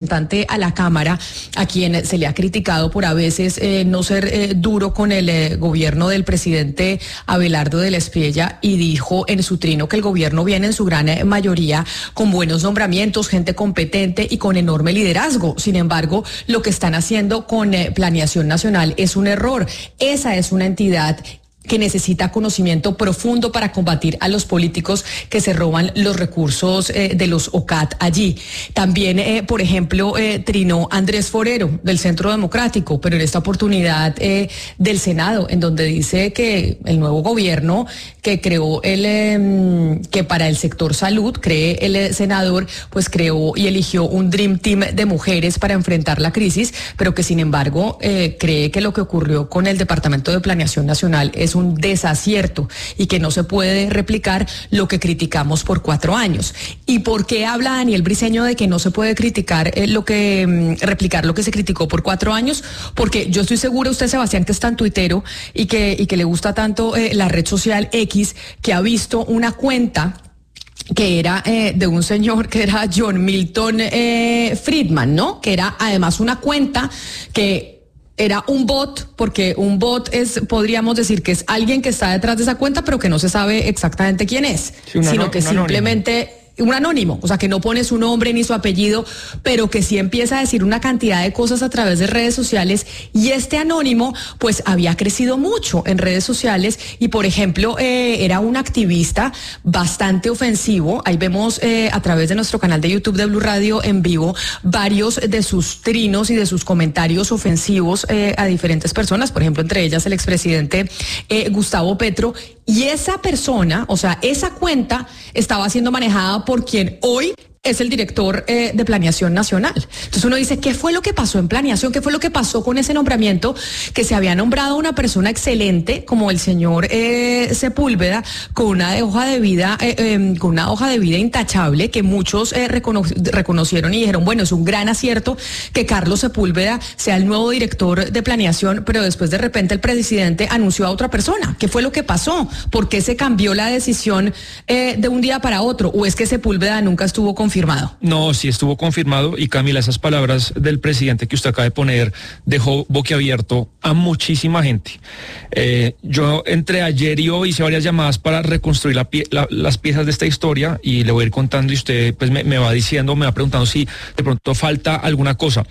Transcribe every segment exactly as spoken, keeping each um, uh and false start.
representante a la Cámara, a quien se le ha criticado por a veces eh, no ser eh, duro con el eh, gobierno del presidente Abelardo de la Espriella, y dijo en su trino que el gobierno viene en su gran eh, mayoría con buenos nombramientos, gente competente y con enorme liderazgo. Sin embargo, lo que están haciendo con eh, Planeación Nacional es un error. Esa es una entidad que necesita conocimiento profundo para combatir a los políticos que se roban los recursos eh, de los O C A T allí. También, eh, por ejemplo, eh, trinó Andrés Forero del Centro Democrático, pero en esta oportunidad eh, del Senado, en donde dice que el nuevo gobierno que creó el, eh, que para el sector salud, cree el eh, senador, pues creó y eligió un Dream Team de mujeres para enfrentar la crisis, pero que sin embargo eh, cree que lo que ocurrió con el Departamento de Planeación Nacional es un desacierto y que no se puede replicar lo que criticamos por cuatro años. ¿Y por qué habla Daniel Briceño de que no se puede criticar eh, lo que, replicar lo que se criticó por cuatro años? Porque yo estoy segura, usted, Sebastián, que es tan tuitero y que, y que le gusta tanto eh, la red social X, que ha visto una cuenta que era eh, de un señor que era John Milton eh, Friedman, ¿no? Que era además una cuenta que era un bot, porque un bot es, podríamos decir que es alguien que está detrás de esa cuenta, pero que no se sabe exactamente quién es, sí, sino no, que simplemente... Anónimo. Un anónimo, o sea, que no pone su nombre ni su apellido, pero que sí empieza a decir una cantidad de cosas a través de redes sociales, y este anónimo pues había crecido mucho en redes sociales y, por ejemplo, eh, era un activista bastante ofensivo. Ahí vemos eh, a través de nuestro canal de YouTube de Blue Radio en vivo varios de sus trinos y de sus comentarios ofensivos eh, a diferentes personas, por ejemplo, entre ellas el expresidente eh, Gustavo Petro. Y esa persona, o sea, esa cuenta estaba siendo manejada por quien hoy es el director eh, de Planeación Nacional. Entonces uno dice, ¿qué fue lo que pasó en Planeación? ¿Qué fue lo que pasó con ese nombramiento? Que se había nombrado una persona excelente como el señor eh, Sepúlveda, con una de hoja de vida, eh, eh, con una hoja de vida intachable, que muchos eh, recono reconocieron y dijeron, bueno, es un gran acierto que Carlos Sepúlveda sea el nuevo director de Planeación, pero después de repente el presidente anunció a otra persona. ¿Qué fue lo que pasó? ¿Por qué se cambió la decisión eh, de un día para otro? ¿O es que Sepúlveda nunca estuvo con confirmado? No, sí estuvo confirmado, y Camila, esas palabras del presidente que usted acaba de poner dejó boquiabierto a muchísima gente. Eh, yo entre ayer y hoy hice varias llamadas para reconstruir la pie, la, las piezas de esta historia, y le voy a ir contando y usted pues me, me va diciendo, me va preguntando si de pronto falta alguna cosa.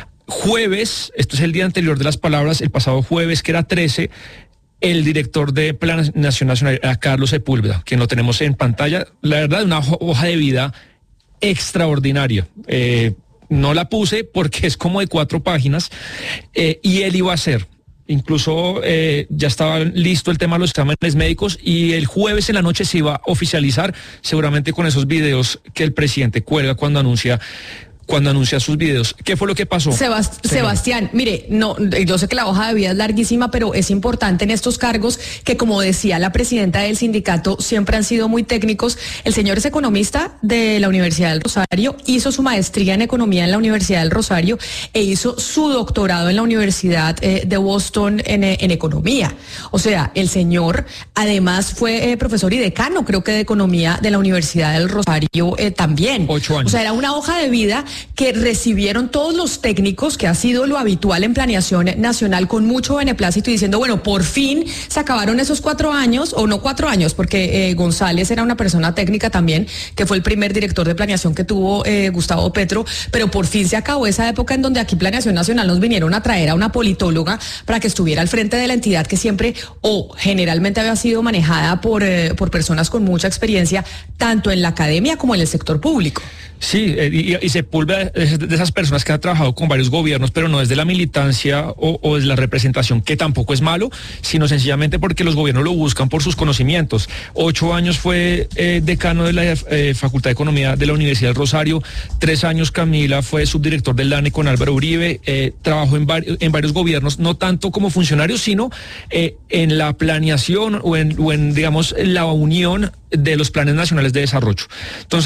Jueves, esto es el día anterior de las palabras, el pasado jueves, que era trece, el director de Planeación Nacional era Carlos Sepúlveda, quien lo tenemos en pantalla. La verdad, una hoja de vida extraordinaria. Eh, no la puse porque es como de cuatro páginas, eh, y él iba a hacer. Incluso eh, ya estaba listo el tema de los exámenes médicos, y el jueves en la noche se iba a oficializar, seguramente con esos videos que el presidente cuelga cuando anuncia cuando anuncia sus videos. ¿Qué fue lo que pasó? Sebast Sebastián, mire, no, yo sé que la hoja de vida es larguísima, pero es importante en estos cargos que, como decía la presidenta del sindicato, siempre han sido muy técnicos. El señor es economista de la Universidad del Rosario, hizo su maestría en economía en la Universidad del Rosario e hizo su doctorado en la Universidad eh, de Boston en, en economía. O sea, el señor además fue eh, profesor y decano, creo que de economía de la Universidad del Rosario eh, también. Ocho años. O sea, era una hoja de vida que recibieron todos los técnicos, que ha sido lo habitual en Planeación Nacional, con mucho beneplácito, y diciendo, bueno, por fin se acabaron esos cuatro años, o no cuatro años, porque eh, González era una persona técnica también, que fue el primer director de Planeación que tuvo eh, Gustavo Petro, pero por fin se acabó esa época en donde aquí Planeación Nacional nos vinieron a traer a una politóloga para que estuviera al frente de la entidad que siempre o generalmente había sido manejada por, eh, por personas con mucha experiencia, tanto en la academia como en el sector público. Sí, y, y Sepúlveda es de esas personas que han trabajado con varios gobiernos, pero no desde la militancia o, o desde la representación, que tampoco es malo, sino sencillamente porque los gobiernos lo buscan por sus conocimientos. Ocho años fue eh, decano de la eh, Facultad de Economía de la Universidad del Rosario, tres años Camila fue subdirector del D A N E con Álvaro Uribe, eh, trabajó en, vari en varios gobiernos, no tanto como funcionario, sino eh, en la planeación o en, o en, digamos, la unión de los planes nacionales de desarrollo. Entonces,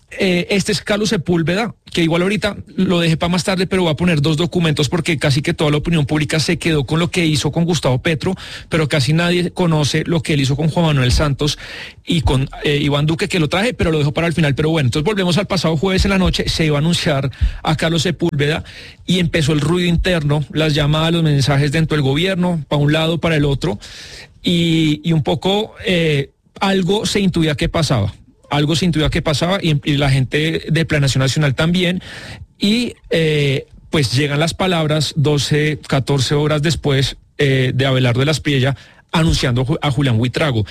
eh, este es Carlos Sepúlveda, que igual ahorita lo dejé para más tarde, pero voy a poner dos documentos porque casi que toda la opinión pública se quedó con lo que hizo con Gustavo Petro, pero casi nadie conoce lo que él hizo con Juan Manuel Santos y con eh, Iván Duque, que lo traje, pero lo dejo para el final. Pero bueno, entonces volvemos al pasado jueves en la noche, se iba a anunciar a Carlos Sepúlveda y empezó el ruido interno, las llamadas, los mensajes dentro del gobierno, para un lado, para el otro, y, y un poco eh, algo se intuía que pasaba. Algo se intuía que pasaba y, y la gente de Planeación Nacional también. Y eh, pues llegan las palabras doce, catorce horas después eh, de Abelardo de la Espriella anunciando a Julián Buitrago.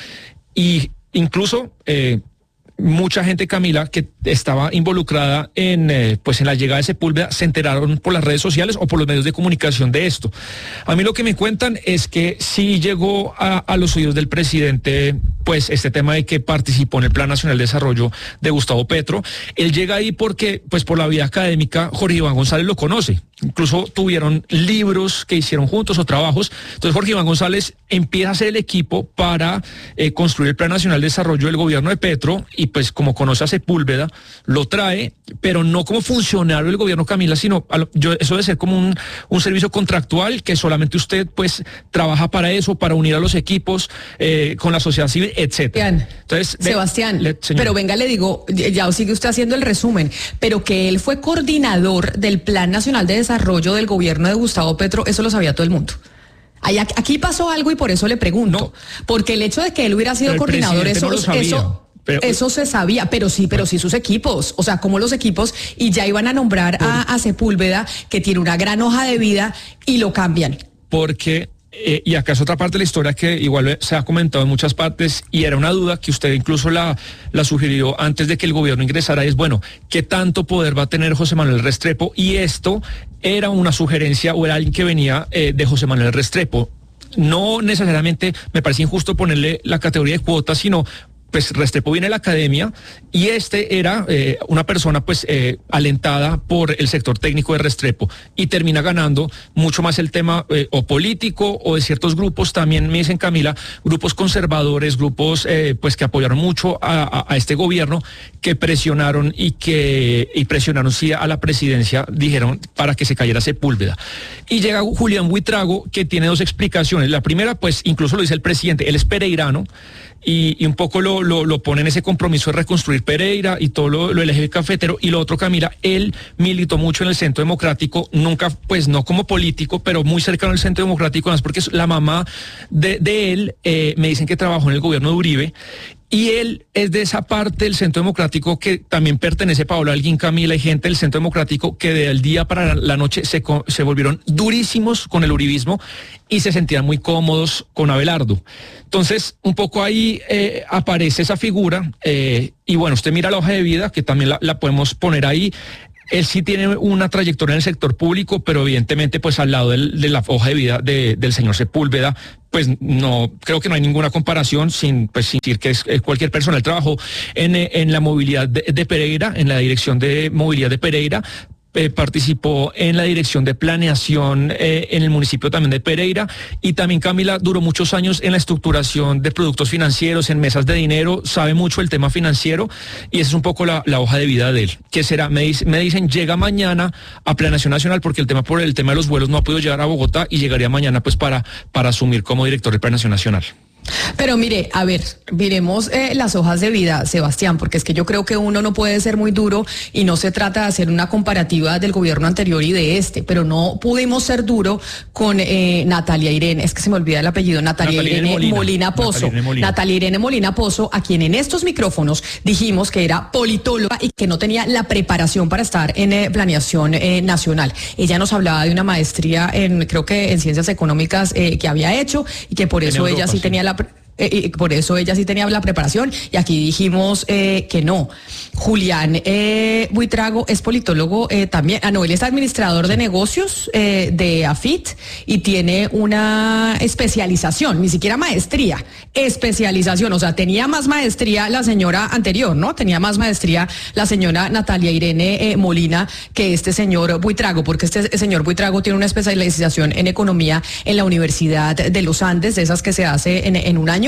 Y incluso eh, mucha gente, Camila, que estaba involucrada en, eh, pues en la llegada de Sepúlveda, se enteraron por las redes sociales o por los medios de comunicación de esto. A mí lo que me cuentan es que sí llegó a, a los oídos del presidente, pues este tema de que participó en el Plan Nacional de Desarrollo de Gustavo Petro. Él llega ahí porque, pues por la vida académica, Jorge Iván González lo conoce. Incluso tuvieron libros que hicieron juntos o trabajos. Entonces Jorge Iván González empieza a hacer el equipo para eh, construir el Plan Nacional de Desarrollo del gobierno de Petro y pues como conoce a Sepúlveda, lo trae, pero no como funcionario del gobierno, Camila, sino a lo, yo, eso debe ser como un, un servicio contractual que solamente usted pues trabaja para eso, para unir a los equipos eh, con la sociedad civil, etcétera. Entonces, Sebastián, le, pero venga, le digo, ya sigue usted haciendo el resumen, pero que él fue coordinador del Plan Nacional de Desarrollo del gobierno de Gustavo Petro, eso lo sabía todo el mundo. Aquí pasó algo y por eso le pregunto, no, porque el hecho de que él hubiera sido coordinador, eso, no eso, pero, eso se sabía, pero sí, pero sí sus equipos, o sea, como los equipos, y ya iban a nombrar a, a Sepúlveda, que tiene una gran hoja de vida, y lo cambian. Porque... Eh, y acá es otra parte de la historia que igual se ha comentado en muchas partes y era una duda que usted incluso la, la sugirió antes de que el gobierno ingresara, es bueno, ¿qué tanto poder va a tener José Manuel Restrepo? Y esto era una sugerencia o era alguien que venía eh, de José Manuel Restrepo. No necesariamente me parece injusto ponerle la categoría de cuota, sino pues Restrepo viene de la academia y este era eh, una persona pues eh, alentada por el sector técnico de Restrepo y termina ganando mucho más el tema eh, o político o de ciertos grupos, también me dicen, Camila, grupos conservadores, grupos eh, pues que apoyaron mucho a, a, a este gobierno, que presionaron y que y presionaron sí a la presidencia, dijeron, para que se cayera Sepúlveda. Y llega Julián Buitrago, que tiene dos explicaciones. La primera, pues incluso lo dice el presidente, él es pereirano, Y, y un poco lo, lo, lo pone en ese compromiso de reconstruir Pereira y todo lo, lo del eje cafetero. Y lo otro, Camila, él militó mucho en el Centro Democrático, nunca, pues no como político, pero muy cercano al Centro Democrático, además porque la mamá de, de él, eh, me dicen que trabajó en el gobierno de Uribe. Y él es de esa parte del Centro Democrático que también pertenece Paola Holguín, Camila, y gente del Centro Democrático que del día para la noche se, se volvieron durísimos con el uribismo y se sentían muy cómodos con Abelardo. Entonces, un poco ahí eh, aparece esa figura eh, y bueno, usted mira la hoja de vida, que también la, la podemos poner ahí. Él sí tiene una trayectoria en el sector público, pero evidentemente pues al lado del, de la hoja de vida de, del señor Sepúlveda, pues no, creo que no hay ninguna comparación, sin, pues, sin decir que es, es cualquier persona. Él trabajó en, en la movilidad de, de Pereira, en la dirección de movilidad de Pereira, Eh, participó en la dirección de planeación eh, en el municipio también de Pereira y también, Camila, duró muchos años en la estructuración de productos financieros, en mesas de dinero, sabe mucho el tema financiero y esa es un poco la, la hoja de vida de él. ¿Qué será? Me, dice, me dicen, llega mañana a Planeación Nacional porque el tema por el tema de los vuelos no ha podido llegar a Bogotá y llegaría mañana pues para, para asumir como director de Planeación Nacional. Pero mire, a ver, miremos eh, las hojas de vida, Sebastián, porque es que yo creo que uno no puede ser muy duro y no se trata de hacer una comparativa del gobierno anterior y de este, pero no pudimos ser duro con eh, Natalia Irene, es que se me olvida el apellido, Natalia, Natalia Irene, Irene Molina, Molina Pozo, Natalia Irene Molina. Natalia Irene Molina Pozo, a quien en estos micrófonos dijimos que era politóloga y que no tenía la preparación para estar en eh, Planeación eh, Nacional. Ella nos hablaba de una maestría en, creo que en Ciencias Económicas eh, que había hecho y que por eso Europa, ella sí, sí tenía la Eh, y por eso ella sí tenía la preparación y aquí dijimos eh, que no. Julián eh, Buitrago es politólogo eh, también, ah no, él es administrador de negocios eh, de AFIT y tiene una especialización, ni siquiera maestría, especialización, o sea, tenía más maestría la señora anterior, ¿no? Tenía más maestría la señora Natalia Irene eh, Molina que este señor Buitrago, porque este señor Buitrago tiene una especialización en economía en la Universidad de los Andes, de esas que se hace en, en un año,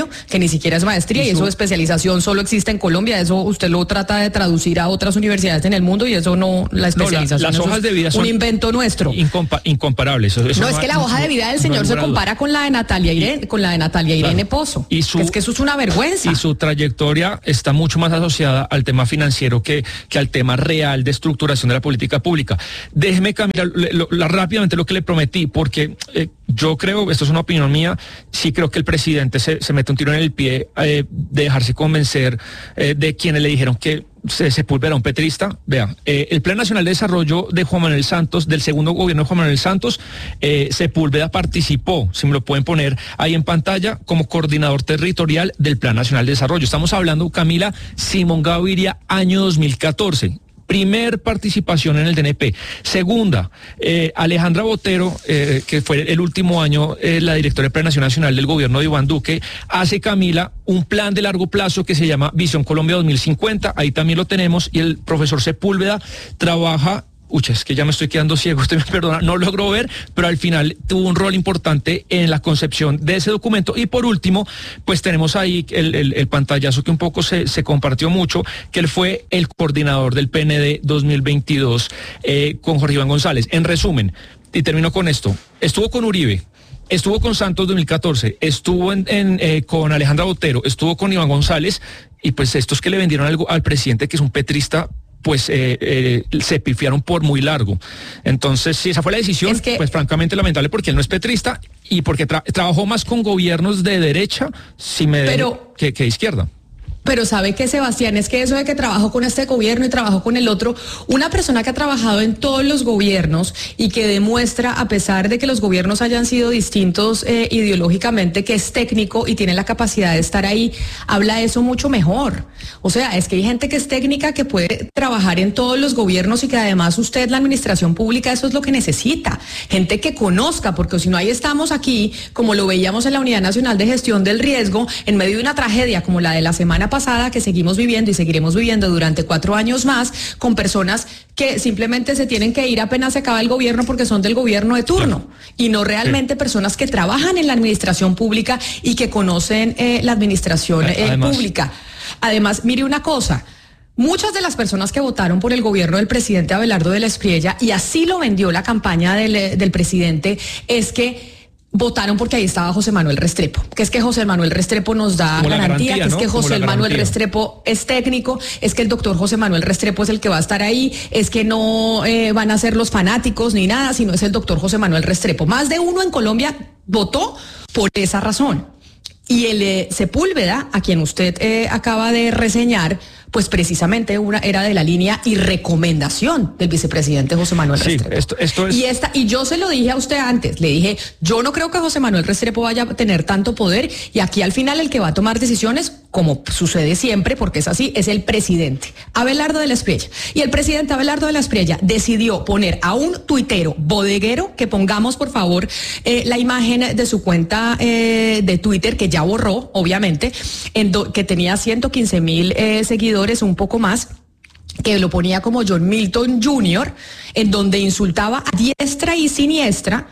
año, que ni siquiera es maestría, y, y eso de especialización solo existe en Colombia. Eso usted lo trata de traducir a otras universidades en el mundo y eso no, la especialización. No, la, las hojas de vida son un invento nuestro. Incompa incomparables. Eso, eso no, no, es que la hoja de vida del señor no se compara con la de Natalia Irene, con la de Natalia Irene claro. Pozo. Y su, es que eso es una vergüenza. Y su trayectoria está mucho más asociada al tema financiero que, que al tema real de estructuración de la política pública. Déjeme cambiar lo, lo, rápidamente lo que le prometí, porque eh, yo creo, esto es una opinión mía, sí creo que el presidente se, se mete un tiro en el pie eh, de dejarse convencer eh, de quienes le dijeron que se Sepúlveda un petrista. Vea, eh, el Plan Nacional de Desarrollo de Juan Manuel Santos, del segundo gobierno de Juan Manuel Santos, eh, Sepúlveda participó, si me lo pueden poner ahí en pantalla, como coordinador territorial del Plan Nacional de Desarrollo. Estamos hablando, Camila, Simón Gaviria, año dos mil catorce. Primer participación en el D N P. Segunda, eh, Alejandra Botero, eh, que fue el último año eh, la directora del Plan Nacional del gobierno de Iván Duque, hace, Camila, un plan de largo plazo que se llama Visión Colombia dos mil cincuenta, ahí también lo tenemos, y el profesor Sepúlveda trabaja... Uy, es que ya me estoy quedando ciego, usted me perdona, no logró ver, pero al final tuvo un rol importante en la concepción de ese documento. Y por último, pues tenemos ahí el, el, el pantallazo que un poco se, se compartió mucho, que él fue el coordinador del P N D dos mil veintidós eh, con Jorge Iván González. En resumen, y termino con esto, estuvo con Uribe, estuvo con Santos dos mil catorce, estuvo en, en, eh, con Alejandra Botero, estuvo con Iván González, y pues estos que le vendieron algo al presidente, que es un petrista, pues eh, eh, se pifiaron por muy largo. Entonces, si esa fue la decisión, es que... pues francamente lamentable, porque él no es petrista y porque tra trabajó más con gobiernos de derecha, si me Pero... que, que de izquierda. Pero sabe que, Sebastián, es que eso de que trabajó con este gobierno y trabajó con el otro, una persona que ha trabajado en todos los gobiernos y que demuestra, a pesar de que los gobiernos hayan sido distintos eh, ideológicamente, que es técnico y tiene la capacidad de estar ahí, habla eso mucho mejor. O sea, es que hay gente que es técnica, que puede trabajar en todos los gobiernos y que además usted, la administración pública, eso es lo que necesita. Gente que conozca, porque si no, ahí estamos aquí, como lo veíamos en la Unidad Nacional de Gestión del Riesgo, en medio de una tragedia como la de la semana pasada, que seguimos viviendo y seguiremos viviendo durante cuatro años más, con personas que simplemente se tienen que ir apenas se acaba el gobierno porque son del gobierno de turno, y no realmente personas que trabajan en la administración pública y que conocen eh, la administración eh, Además, pública. Además, mire una cosa, muchas de las personas que votaron por el gobierno del presidente Abelardo de la Espriella, y así lo vendió la campaña del, del presidente, es que votaron porque ahí estaba José Manuel Restrepo, que es que José Manuel Restrepo nos da garantía, garantía, que es ¿no? que José Manuel Restrepo es técnico, es que el doctor José Manuel Restrepo es el que va a estar ahí, es que no eh, van a ser los fanáticos ni nada, sino es el doctor José Manuel Restrepo. Más de uno en Colombia votó por esa razón. Y el eh, Sepúlveda, a quien usted eh, acaba de reseñar, pues precisamente una era de la línea y recomendación del vicepresidente José Manuel sí, Restrepo. Esto, esto es... Y esta, y yo se lo dije a usted antes, le dije, yo no creo que José Manuel Restrepo vaya a tener tanto poder, y aquí al final el que va a tomar decisiones, como sucede siempre, porque es así, es el presidente Abelardo de la Espriella. Y el presidente Abelardo de la Espriella decidió poner a un tuitero bodeguero, que pongamos por favor eh, la imagen de su cuenta eh, de Twitter, que ya borró, obviamente, en do, que tenía ciento quince mil eh, seguidores, un poco más, que lo ponía como John Milton junior, en donde insultaba a diestra y siniestra,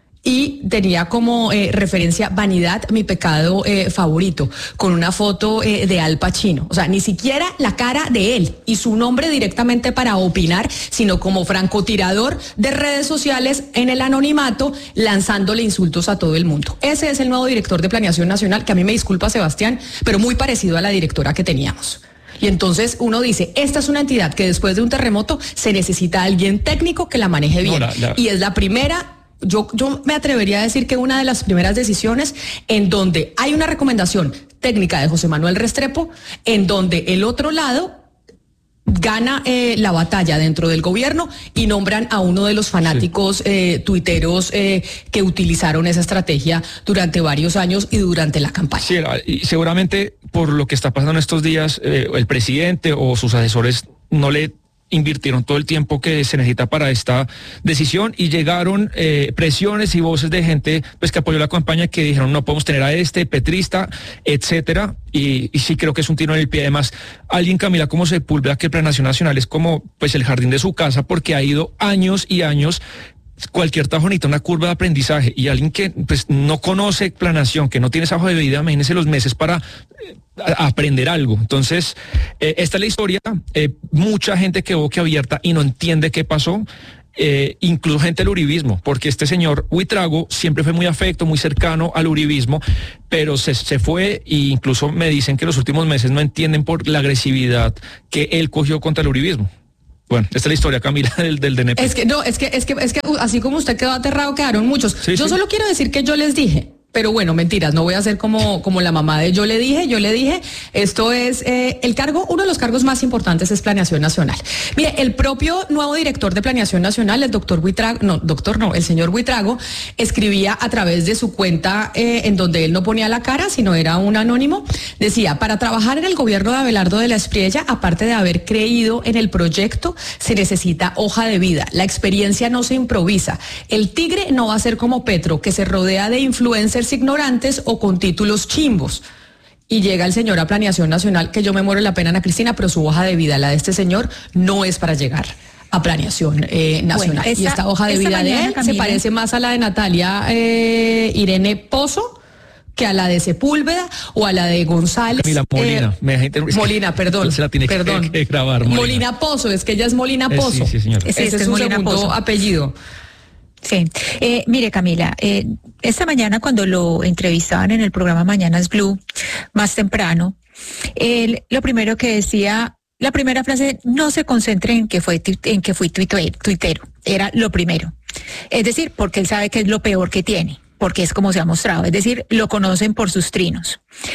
y tenía como eh, referencia vanidad, mi pecado eh, favorito, con una foto eh, de Al Pacino. O sea, ni siquiera la cara de él y su nombre directamente para opinar, sino como francotirador de redes sociales en el anonimato, lanzándole insultos a todo el mundo. Ese es el nuevo director de Planeación Nacional, que a mí me disculpa, Sebastián, pero muy parecido a la directora que teníamos. Y entonces uno dice, esta es una entidad que después de un terremoto se necesita alguien técnico que la maneje bien. No, la, la... Y es la primera, yo, yo me atrevería a decir que una de las primeras decisiones en donde hay una recomendación técnica de José Manuel Restrepo, en donde el otro lado gana eh, la batalla dentro del gobierno y nombran a uno de los fanáticos sí. eh, tuiteros eh, que utilizaron esa estrategia durante varios años y durante la campaña. Sí, y seguramente por lo que está pasando en estos días, eh, el presidente o sus asesores no le invirtieron todo el tiempo que se necesita para esta decisión, y llegaron eh, presiones y voces de gente pues que apoyó la campaña, que dijeron no podemos tener a este petrista, etcétera, y, y sí creo que es un tiro en el pie. Además, alguien, Camila, como Sepúlveda, que el Planeación Nacional es como pues el jardín de su casa, porque ha ido años y años cualquier trabajo necesita una curva de aprendizaje, y alguien que pues no conoce planeación, que no tiene esa hoja de vida, imagínense los meses para eh, a, aprender algo. Entonces, eh, esta es la historia. Eh, mucha gente quedó boquiabierta y no entiende qué pasó. Eh, incluso gente del uribismo, porque este señor Buitrago siempre fue muy afecto, muy cercano al uribismo, pero se, se fue, e incluso me dicen que los últimos meses no entienden por la agresividad que él cogió contra el uribismo. Bueno, esta es la historia, Camila, del, del D N P. Es que no, es que, es que, es que así como usted quedó aterrado, quedaron muchos. Sí, yo sí. Solo quiero decir que yo les dije. Pero bueno, mentiras, no voy a ser como, como la mamá de yo le dije, yo le dije, esto es eh, el cargo, uno de los cargos más importantes es Planeación Nacional. Mire, el propio nuevo director de Planeación Nacional, el doctor Buitrago, no, doctor no, el señor Buitrago, escribía a través de su cuenta eh, en donde él no ponía la cara, sino era un anónimo, decía, para trabajar en el gobierno de Abelardo de la Espriella, aparte de haber creído en el proyecto, se necesita hoja de vida, la experiencia no se improvisa, el tigre no va a ser como Petro, que se rodea de influencers ignorantes o con títulos chimbos. Y llega el señor a Planeación Nacional, que yo me muero la pena, Ana Cristina, pero su hoja de vida, la de este señor, no es para llegar a Planeación eh, Nacional. Bueno, esta, y esta hoja de esta vida mañana, de él, Camila, se parece más a la de Natalia eh, Irene Pozo que a la de Sepúlveda o a la de González. Camila Molina. Eh, me Molina, perdón. Se la tiene perdón. Que, que grabar. Molina. Molina Pozo, es que ella es Molina Pozo. Eh, sí, sí, señor. Ese es, es su Molina segundo Pozo. Apellido. Sí, eh, mire Camila, eh, esta mañana cuando lo entrevistaban en el programa Mañanas Blue, más temprano, él lo primero que decía, la primera frase, no se concentren en que fue en que fui tuitero, era lo primero. Es decir, porque él sabe que es lo peor que tiene, porque es como se ha mostrado, es decir, lo conocen por sus trinos.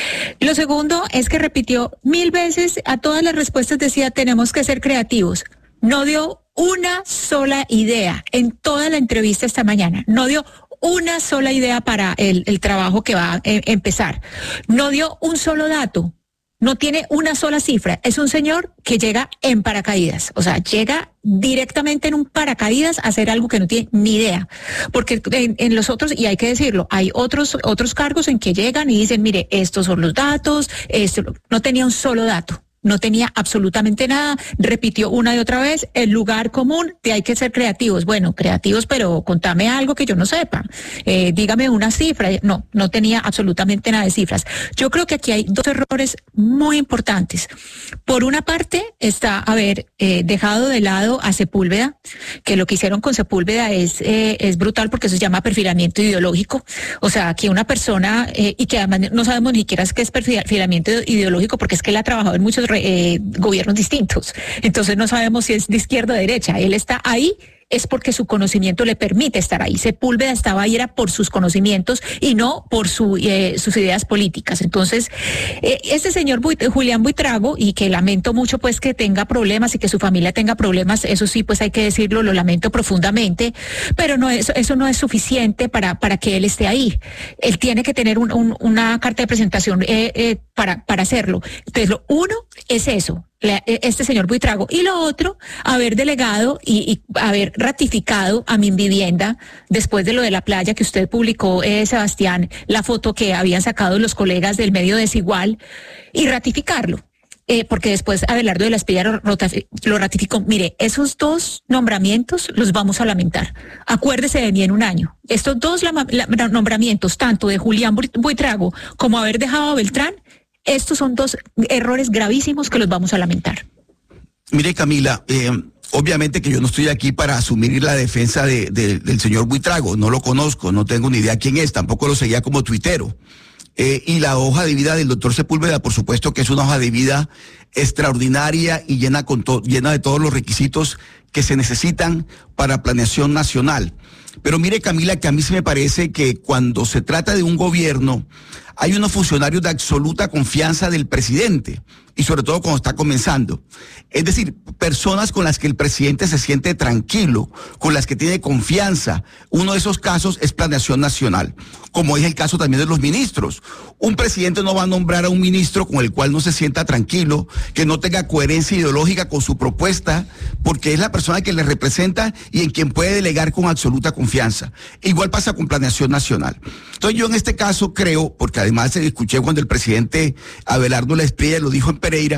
Lo segundo es que repitió mil veces, a todas las respuestas decía, tenemos que ser creativos. No dio una sola idea en toda la entrevista esta mañana. No dio una sola idea para el, el trabajo que va a eh, empezar. No dio un solo dato. No tiene una sola cifra. Es un señor que llega en paracaídas. O sea, llega directamente en un paracaídas a hacer algo que no tiene ni idea. Porque en, en los otros, y hay que decirlo, hay otros, otros cargos en que llegan y dicen, mire, estos son los datos, esto, no tenía un solo dato. No tenía absolutamente nada, repitió una y otra vez el lugar común de hay que ser creativos. Bueno, creativos, pero contame algo que yo no sepa. Eh, dígame una cifra. No, no tenía absolutamente nada de cifras. Yo creo que aquí hay dos errores muy importantes. Por una parte está haber eh, dejado de lado a Sepúlveda, que lo que hicieron con Sepúlveda es, eh, es brutal porque eso se llama perfilamiento ideológico. O sea, que una persona, eh, y que además no sabemos ni siquiera qué es perfilamiento ideológico porque es que él ha trabajado en muchos Eh, gobiernos distintos, entonces no sabemos si es de izquierda o derecha. Él está ahí es porque su conocimiento le permite estar ahí. Sepúlveda estaba ahí era por sus conocimientos y no por su, eh, sus ideas políticas. Entonces, eh, este señor Buit, Julián Buitrago, y que lamento mucho pues que tenga problemas y que su familia tenga problemas, eso sí pues hay que decirlo, lo lamento profundamente, pero no es, eso no es suficiente para, para que él esté ahí. Él tiene que tener un, un, una carta de presentación eh, eh, para, para hacerlo. Entonces, lo uno es eso. Este señor Buitrago, y lo otro, haber delegado y, y haber ratificado a Minvivienda después de lo de la playa que usted publicó, eh, Sebastián, la foto que habían sacado los colegas del medio Desigual, y ratificarlo. Eh, porque después Abelardo de la Espriella lo, lo ratificó. Mire, esos dos nombramientos los vamos a lamentar. Acuérdese de mí en un año. Estos dos la, la, nombramientos, tanto de Julián Buitrago como haber dejado a Beltrán, estos son dos errores gravísimos que los vamos a lamentar. Mire, Camila, eh, obviamente que yo no estoy aquí para asumir la defensa de, de, del señor Buitrago. No lo conozco, no tengo ni idea quién es, tampoco lo seguía como tuitero. Eh, y la hoja de vida del doctor Sepúlveda, por supuesto que es una hoja de vida extraordinaria y llena, con to, llena de todos los requisitos que se necesitan para planeación nacional. Pero mire, Camila, que a mí se me parece que cuando se trata de un gobierno, hay unos funcionarios de absoluta confianza del presidente, y sobre todo cuando está comenzando. Es decir, personas con las que el presidente se siente tranquilo, con las que tiene confianza. Uno de esos casos es Planeación Nacional, como es el caso también de los ministros. Un presidente no va a nombrar a un ministro con el cual no se sienta tranquilo, que no tenga coherencia ideológica con su propuesta, porque es la persona que le representa y en quien puede delegar con absoluta confianza. Igual pasa con Planeación Nacional. Entonces yo en este caso creo, porque además escuché cuando el presidente Abelardo de la Espriella lo dijo en Pereira,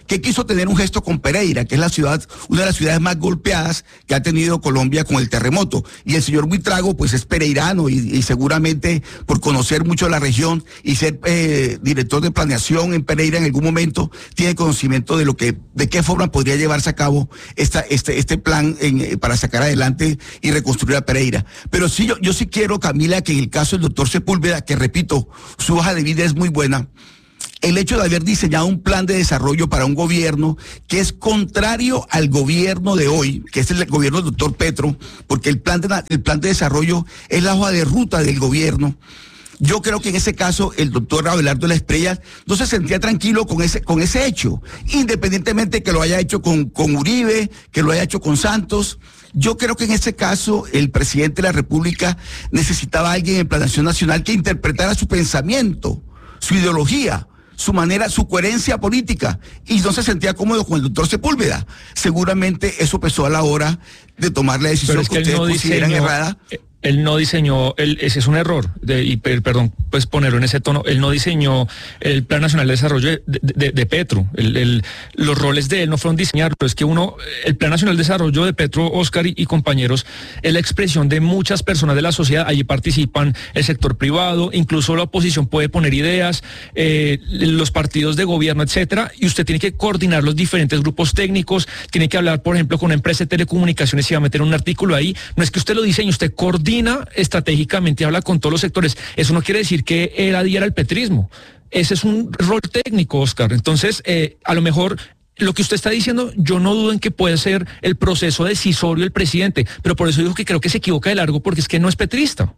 que quiso tener un gesto con Pereira, que es la ciudad, una de las ciudades más golpeadas que ha tenido Colombia con el terremoto. Y el señor Buitrago, pues es pereirano y, y seguramente por conocer mucho la región y ser eh, director de planeación en Pereira en algún momento, tiene conocimiento de lo que, de qué forma podría llevarse a cabo esta, este, este plan en, para sacar adelante y reconstruir a Pereira. Pero sí, yo, yo sí quiero, Camila, que en el caso del doctor Sepúlveda, que repito, su hoja de vida es muy buena, el hecho de haber diseñado un plan de desarrollo para un gobierno que es contrario al gobierno de hoy, que es el gobierno del doctor Petro, porque el plan de, el plan de desarrollo es la hoja de ruta del gobierno. Yo creo que en ese caso el doctor Abelardo de la Espriella no se sentía tranquilo con ese, con ese hecho, independientemente que lo haya hecho con, con Uribe, que lo haya hecho con Santos. Yo creo que en ese caso el presidente de la República necesitaba a alguien en Planeación Nacional que interpretara su pensamiento, su ideología, su manera, su coherencia política, y no se sentía cómodo con el doctor Sepúlveda. Seguramente eso pesó a la hora de tomar la decisión es que, que ustedes no consideran diseñó, errada. Él no diseñó, él, ese es un error, de, y perdón, pues ponerlo en ese tono, él no diseñó el Plan Nacional de Desarrollo de, de, de Petro, el, el, los roles de él no fueron diseñados, es que uno, el Plan Nacional de Desarrollo de Petro, Oscar y, y compañeros, es la expresión de muchas personas de la sociedad, allí participan el sector privado, incluso la oposición puede poner ideas, eh, los partidos de gobierno, etcétera, y usted tiene que coordinar los diferentes grupos técnicos, tiene que hablar, por ejemplo, con una empresa de telecomunicaciones y va a meter un artículo ahí, no es que usted lo diseñe, usted coordina estratégicamente, habla con todos los sectores. Eso no quiere decir que él adhiera al petrismo. Ese es un rol técnico, Oscar. Entonces, eh, a lo mejor lo que usted está diciendo, yo no dudo en que puede ser el proceso decisorio del presidente, pero por eso digo que creo que se equivoca de largo, porque es que no es petrista.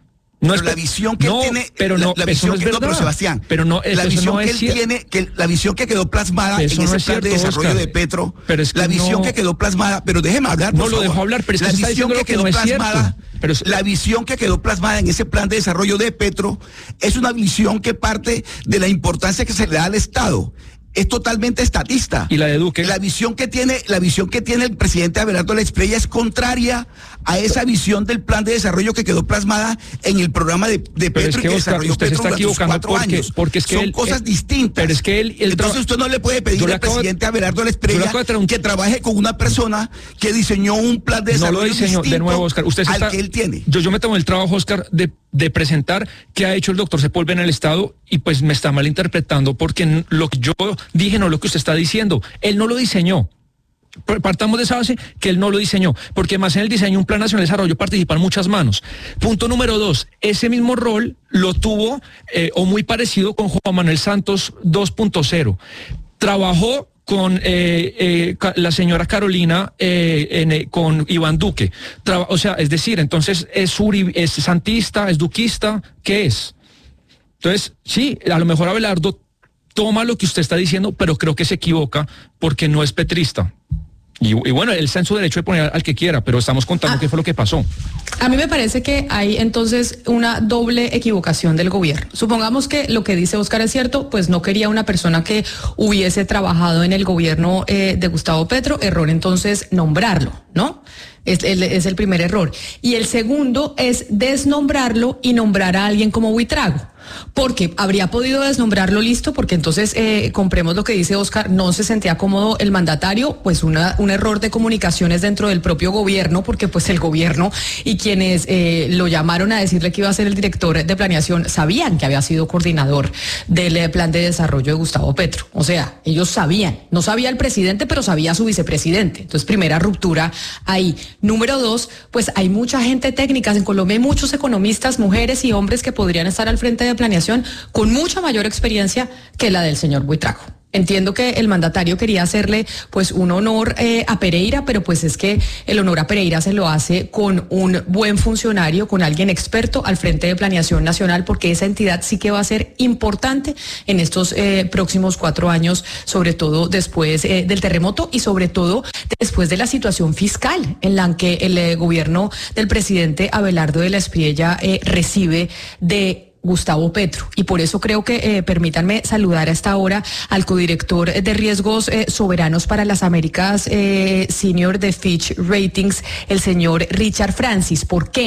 No pero es la visión que no, tiene, pero no, la, la eso visión no es que verdad. no, pero Sebastián, pero no, la visión no que es él tiene, que la visión que quedó plasmada eso en ese no es plan cierto, de desarrollo Oscar. de Petro, Pero es que la visión no, que quedó plasmada, pero déjeme hablar, por no favor. lo dejo hablar, pero es que la se está visión diciendo que lo que quedó no es plasmada, cierto. Pero es, la visión que quedó plasmada en ese plan de desarrollo de Petro es una visión que parte de la importancia que se le da al Estado. Es totalmente estatista. Y la de Duque. La visión que tiene, la visión que tiene el presidente Abelardo de la Espriella es contraria a esa visión del plan de desarrollo que quedó plasmada en el programa de, de Petro es que, y que Oscar, desarrolló usted Petro se está durante sus equivocando cuatro porque, años. porque es que son él, cosas él, distintas. Pero es que él, él entonces usted no le puede pedir al presidente Abelardo de la Espriella que trabaje con una persona que diseñó un plan de desarrollo no lo diseñó, distinto de nuevo, Oscar, usted al está, que él tiene. Yo, yo me tomo el trabajo, Oscar, de, de presentar qué ha hecho el doctor Sepúlveda en el Estado y pues me está malinterpretando porque lo que yo dije no es lo que usted está diciendo. Él no lo diseñó. Partamos de esa base que él no lo diseñó, porque más en el diseño de un plan nacional de desarrollo participan muchas manos. Punto número dos, ese mismo rol lo tuvo eh, o muy parecido con Juan Manuel Santos dos punto cero. Trabajó con eh, eh, la señora Carolina, eh, en, eh, con Iván Duque. Traba, o sea, es decir, entonces es, Uri, es santista, es duquista, ¿qué es? Entonces, sí, a lo mejor Abelardo toma lo que usted está diciendo, pero creo que se equivoca porque no es petrista. Y, y bueno, él está en su derecho de poner al que quiera, pero estamos contando ah, qué fue lo que pasó. A mí me parece que hay entonces una doble equivocación del gobierno. Supongamos que lo que dice Oscar es cierto, pues no quería una persona que hubiese trabajado en el gobierno eh, de Gustavo Petro, error entonces nombrarlo, ¿no? Es el, es el primer error. Y el segundo es desnombrarlo y nombrar a alguien como Buitrago. Porque habría podido desnombrarlo, listo, porque entonces eh, compremos lo que dice Oscar, no se sentía cómodo el mandatario, pues una, un error de comunicaciones dentro del propio gobierno, porque pues el gobierno y quienes eh, lo llamaron a decirle que iba a ser el director de planeación sabían que había sido coordinador del eh, plan de desarrollo de Gustavo Petro. O sea, ellos sabían, no sabía el presidente, pero sabía su vicepresidente. Entonces, primera ruptura ahí. Número dos, pues hay mucha gente técnica, en Colombia hay muchos economistas, mujeres y hombres que podrían estar al frente de planeación con mucha mayor experiencia que la del señor Buitrago. Entiendo que el mandatario quería hacerle pues un honor eh, a Pereira, pero pues es que el honor a Pereira se lo hace con un buen funcionario, con alguien experto al frente de Planeación Nacional, porque esa entidad sí que va a ser importante en estos eh, próximos cuatro años, sobre todo después eh, del terremoto y sobre todo después de la situación fiscal en la que el eh, gobierno del presidente Abelardo de la Espriella eh, recibe de Gustavo Petro. Y por eso creo que, eh, permítanme saludar a esta hora al codirector de riesgos eh, soberanos para las Américas eh, senior de Fitch Ratings, el señor Richard Francis. ¿Por qué?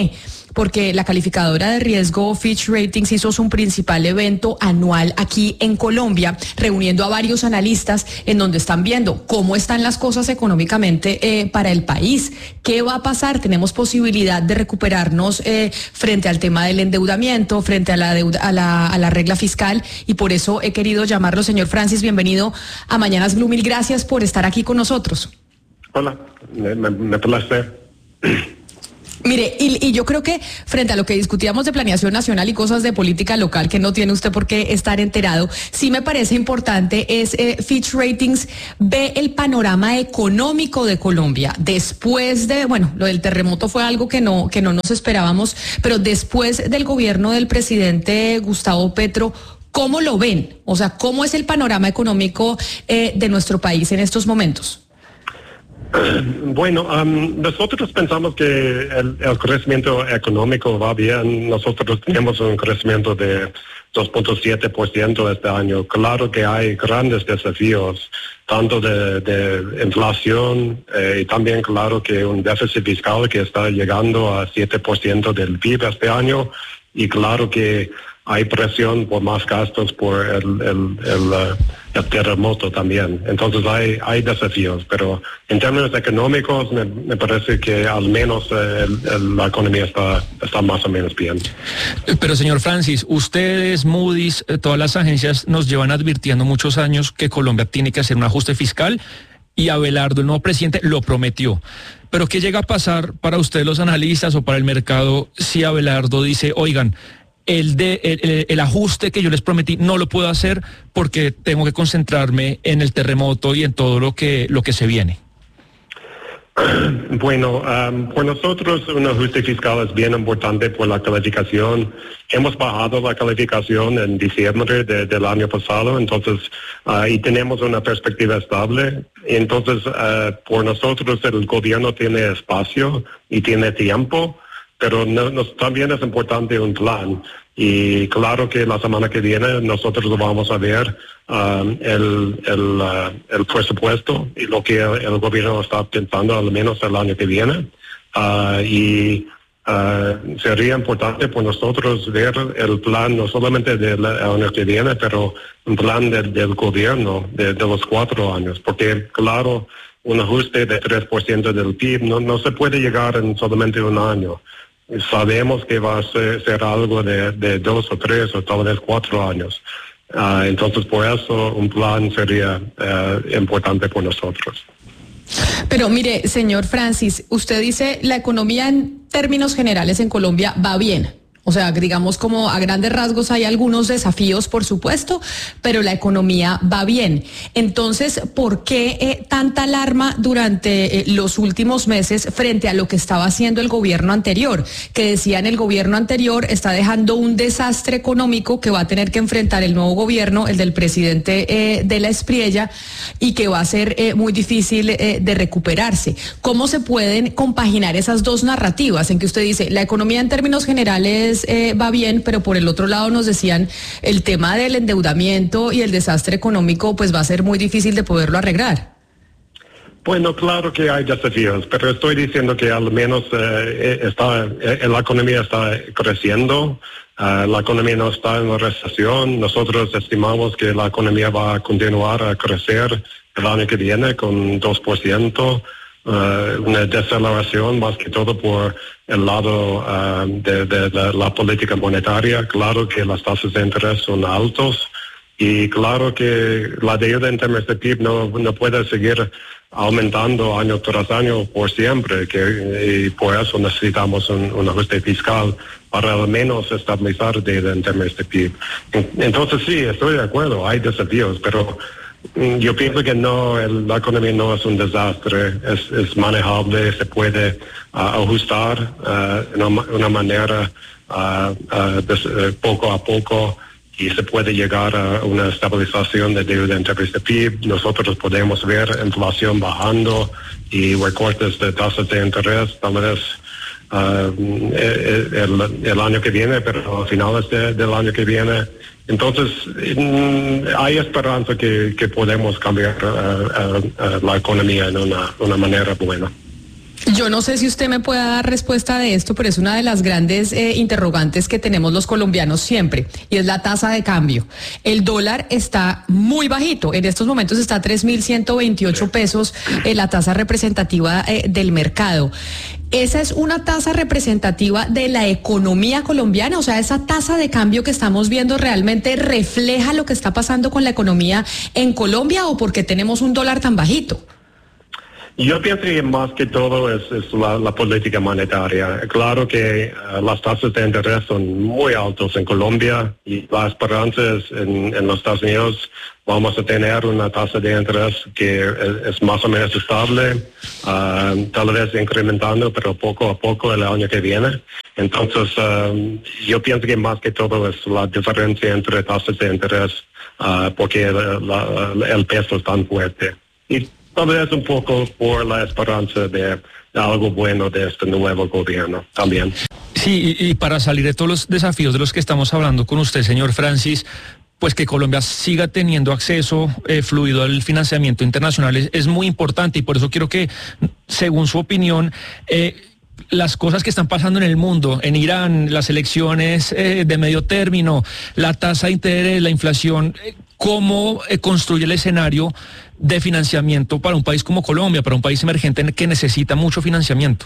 porque la calificadora de riesgo Fitch Ratings hizo su principal evento anual aquí en Colombia, reuniendo a varios analistas en donde están viendo cómo están las cosas económicamente eh, para el país, qué va a pasar, tenemos posibilidad de recuperarnos eh, frente al tema del endeudamiento, frente a la, deuda, a, la, a la regla fiscal, y por eso he querido llamarlo. Señor Francis, bienvenido a Mañanas Blue, mil gracias por estar aquí con nosotros. Hola, me, me, me placer. Mire, y, y yo creo que frente a lo que discutíamos de planeación nacional y cosas de política local que no tiene usted por qué estar enterado, sí me parece importante es eh, Fitch Ratings ve el panorama económico de Colombia después de, bueno, lo del terremoto fue algo que no que no nos esperábamos, pero después del gobierno del presidente Gustavo Petro, ¿cómo lo ven? O sea, ¿cómo es el panorama económico eh, de nuestro país en estos momentos? Bueno, um, nosotros pensamos que el, el crecimiento económico va bien. Nosotros tenemos un crecimiento de dos punto siete por ciento este año. Claro que hay grandes desafíos, tanto de, de inflación eh, y también claro que un déficit fiscal que está llegando a siete por ciento del P I B este año, y claro que hay presión por más gastos por el, el, el, uh, el terremoto también. Entonces hay, hay desafíos, pero en términos económicos me, me parece que al menos eh, el, el, la economía está, está más o menos bien. Pero señor Francis, ustedes, Moody's, eh, todas las agencias nos llevan advirtiendo muchos años que Colombia tiene que hacer un ajuste fiscal, y Abelardo, el nuevo presidente, lo prometió. Pero ¿qué llega a pasar para ustedes los analistas o para el mercado si Abelardo dice, oigan, El, de, el, el ajuste que yo les prometí no lo puedo hacer porque tengo que concentrarme en el terremoto y en todo lo que, lo que se viene? Bueno, um, por nosotros un ajuste fiscal es bien importante por la calificación. Hemos bajado la calificación en diciembre de, del año pasado, entonces, uh, y tenemos una perspectiva estable. Entonces, uh, por nosotros el gobierno tiene espacio y tiene tiempo, pero no, nos, también es importante un plan. Y claro que la semana que viene nosotros vamos a ver um, el, el, uh, el presupuesto y lo que el, el gobierno está pensando al menos el año que viene. Uh, y uh, sería importante por nosotros ver el plan no solamente del año que viene, pero un plan del, del gobierno de, de los cuatro años. Porque claro, un ajuste de tres por ciento del P I B no, no se puede llegar en solamente un año. Sabemos que va a ser, ser algo de, de dos o tres o tal vez cuatro años. Uh, entonces, por eso un plan sería uh, importante por nosotros. Pero mire, señor Francis, usted dice la economía en términos generales en Colombia va bien. O sea, digamos como a grandes rasgos hay algunos desafíos, por supuesto, pero la economía va bien. Entonces, ¿por qué eh, tanta alarma durante eh, los últimos meses frente a lo que estaba haciendo el gobierno anterior? Que decían el gobierno anterior está dejando un desastre económico que va a tener que enfrentar el nuevo gobierno, el del presidente eh, de la Espriella, y que va a ser eh, muy difícil eh, de recuperarse. ¿Cómo se pueden compaginar esas dos narrativas en que usted dice la economía en términos generales Eh, va bien, pero por el otro lado nos decían el tema del endeudamiento y el desastre económico pues va a ser muy difícil de poderlo arreglar? Bueno, claro que hay desafíos, pero estoy diciendo que al menos eh, está, eh, la economía está creciendo, uh, la economía no está en la recesión. Nosotros estimamos que la economía va a continuar a crecer el año que viene con dos por ciento. Uh, una desaceleración más que todo por el lado uh, de, de, de la política monetaria. Claro que las tasas de interés son altos y claro que la deuda en términos de P I B no, no puede seguir aumentando año tras año por siempre, que, y por eso necesitamos un, un ajuste fiscal para al menos estabilizar deuda en términos de P I B. Entonces sí, estoy de acuerdo, hay desafíos, pero yo pienso que no, el, la economía no es un desastre, es, es manejable, se puede uh, ajustar uh, de una, una manera uh, uh, des, uh, poco a poco y se puede llegar a una estabilización de deuda en términos de P I B. Nosotros podemos ver inflación bajando y recortes de tasas de interés, tal vez uh, el, el año que viene, pero a finales de, del año que viene. Entonces, hay esperanza que, que podemos cambiar uh, uh, uh, la economía en una, una manera buena. Yo no sé si usted me pueda dar respuesta de esto, pero es una de las grandes eh, interrogantes que tenemos los colombianos siempre, y es la tasa de cambio. El dólar está muy bajito, en estos momentos está a tres mil ciento veintiocho pesos, eh, la tasa representativa eh, del mercado. ¿Esa es una tasa representativa de la economía colombiana? O sea, ¿esa tasa de cambio que estamos viendo realmente refleja lo que está pasando con la economía en Colombia, o por qué tenemos un dólar tan bajito? Yo pienso que más que todo es, es la, la política monetaria. Claro que uh, las tasas de interés son muy altas en Colombia y la esperanza es en, en los Estados Unidos vamos a tener una tasa de interés que es, es más o menos estable, uh, tal vez incrementando, pero poco a poco el año que viene. Entonces, uh, yo pienso que más que todo es la diferencia entre tasas de interés uh, porque la, la, el peso es tan fuerte. Y tal vez un poco por la esperanza de, de algo bueno de este nuevo gobierno también. Sí, y, y para salir de todos los desafíos de los que estamos hablando con usted, señor Francis, pues que Colombia siga teniendo acceso eh, fluido al financiamiento internacional es, es muy importante, y por eso quiero que, según su opinión, eh, las cosas que están pasando en el mundo, en Irán, las elecciones eh, de medio término, la tasa de interés, la inflación, eh, ¿cómo eh, construye el escenario de financiamiento para un país como Colombia, para un país emergente que necesita mucho financiamiento?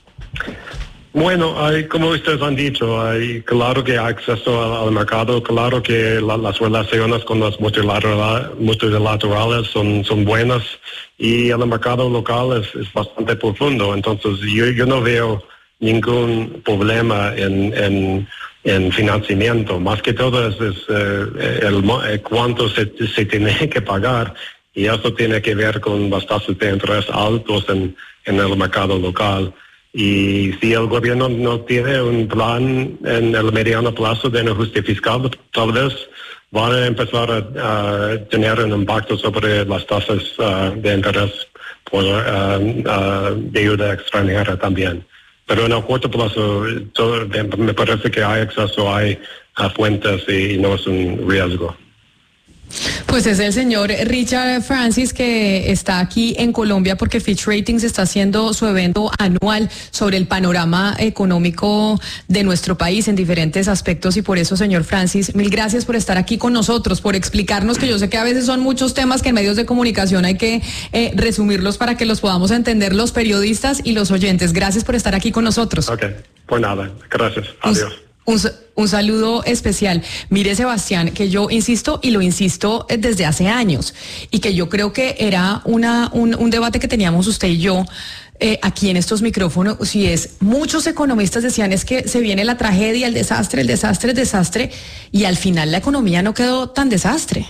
Bueno, hay, como ustedes han dicho, hay claro que hay acceso al, al mercado, claro que la, las relaciones con las multilateral, multilaterales son, son buenas, y el mercado local es, es bastante profundo. Entonces yo, yo no veo ningún problema en, en, en financiamiento. Más que todo es, es eh, el, el cuánto se, se tiene que pagar, y eso tiene que ver con las tasas de interés altos en, en el mercado local. Y si el gobierno no tiene un plan en el mediano plazo de ajuste fiscal, tal vez van a empezar a, a tener un impacto sobre las tasas uh, de interés por uh, uh, deuda extranjera también. Pero en el corto plazo, todo, me parece que hay acceso, hay uh, fuentes y, y no es un riesgo. Pues es el señor Richard Francis, que está aquí en Colombia porque Fitch Ratings está haciendo su evento anual sobre el panorama económico de nuestro país en diferentes aspectos, y por eso, señor Francis, mil gracias por estar aquí con nosotros, por explicarnos, que yo sé que a veces son muchos temas que en medios de comunicación hay que eh, resumirlos para que los podamos entender los periodistas y los oyentes. Gracias por estar aquí con nosotros. Ok, por nada, gracias, adiós. Un, un saludo especial. Mire, Sebastián, que yo insisto y lo insisto desde hace años, y que yo creo que era una, un, un debate que teníamos usted y yo eh, aquí en estos micrófonos, si es, muchos economistas decían es que se viene la tragedia, el desastre, el desastre, el desastre, y al final la economía no quedó tan desastre.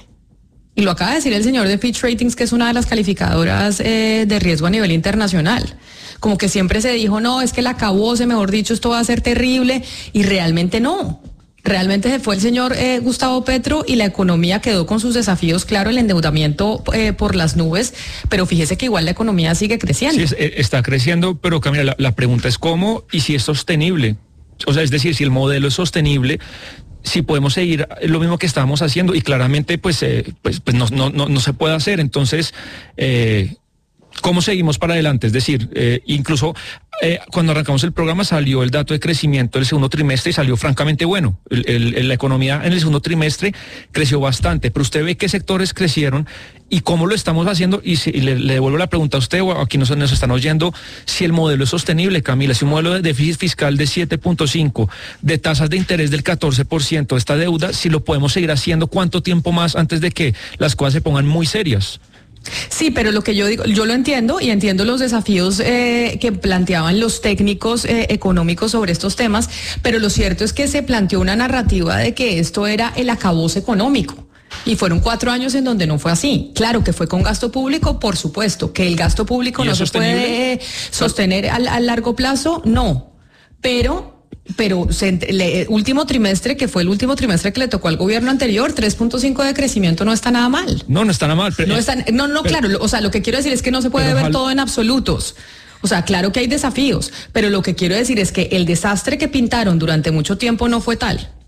Y lo acaba de decir el señor de Fitch Ratings, que es una de las calificadoras eh, de riesgo a nivel internacional. Como que siempre se dijo, no, es que la acabose, mejor dicho, esto va a ser terrible, y realmente no. Realmente se fue el señor eh, Gustavo Petro y la economía quedó con sus desafíos, claro, el endeudamiento eh, por las nubes, pero fíjese que igual la economía sigue creciendo. Sí, es, está creciendo, pero Camila, la, la pregunta es cómo y si es sostenible. O sea, es decir, si el modelo es sostenible, si podemos seguir lo mismo que estábamos haciendo, y claramente pues, eh, pues, pues no, no, no, no se puede hacer. Entonces, eh, ¿cómo seguimos para adelante? Es decir, eh, incluso eh, cuando arrancamos el programa salió el dato de crecimiento del segundo trimestre y salió francamente bueno. El, el, la economía en el segundo trimestre creció bastante, pero usted ve qué sectores crecieron y cómo lo estamos haciendo. Y, si, y le, le devuelvo la pregunta a usted o a quienes nos, nos están oyendo, si el modelo es sostenible, Camila, si un modelo de déficit fiscal de siete punto cinco, de tasas de interés del catorce por ciento, esta deuda, si lo podemos seguir haciendo, ¿cuánto tiempo más antes de que las cosas se pongan muy serias? Sí, pero lo que yo digo, yo lo entiendo y entiendo los desafíos eh, que planteaban los técnicos eh, económicos sobre estos temas, pero lo cierto es que se planteó una narrativa de que esto era el acabose económico. Y fueron cuatro años en donde no fue así. Claro que fue con gasto público, por supuesto, que el gasto público no se puede sostener al, al largo plazo, no, pero... Pero el último trimestre, que fue el último trimestre que le tocó al gobierno anterior, tres punto cinco de crecimiento no está nada mal. No, no está nada mal. Pero, no, está, no, no, pero, claro, o sea, lo que quiero decir es que no se puede ver ojalá. todo en absolutos. O sea, claro que hay desafíos, pero lo que quiero decir es que el desastre que pintaron durante mucho tiempo no fue tal.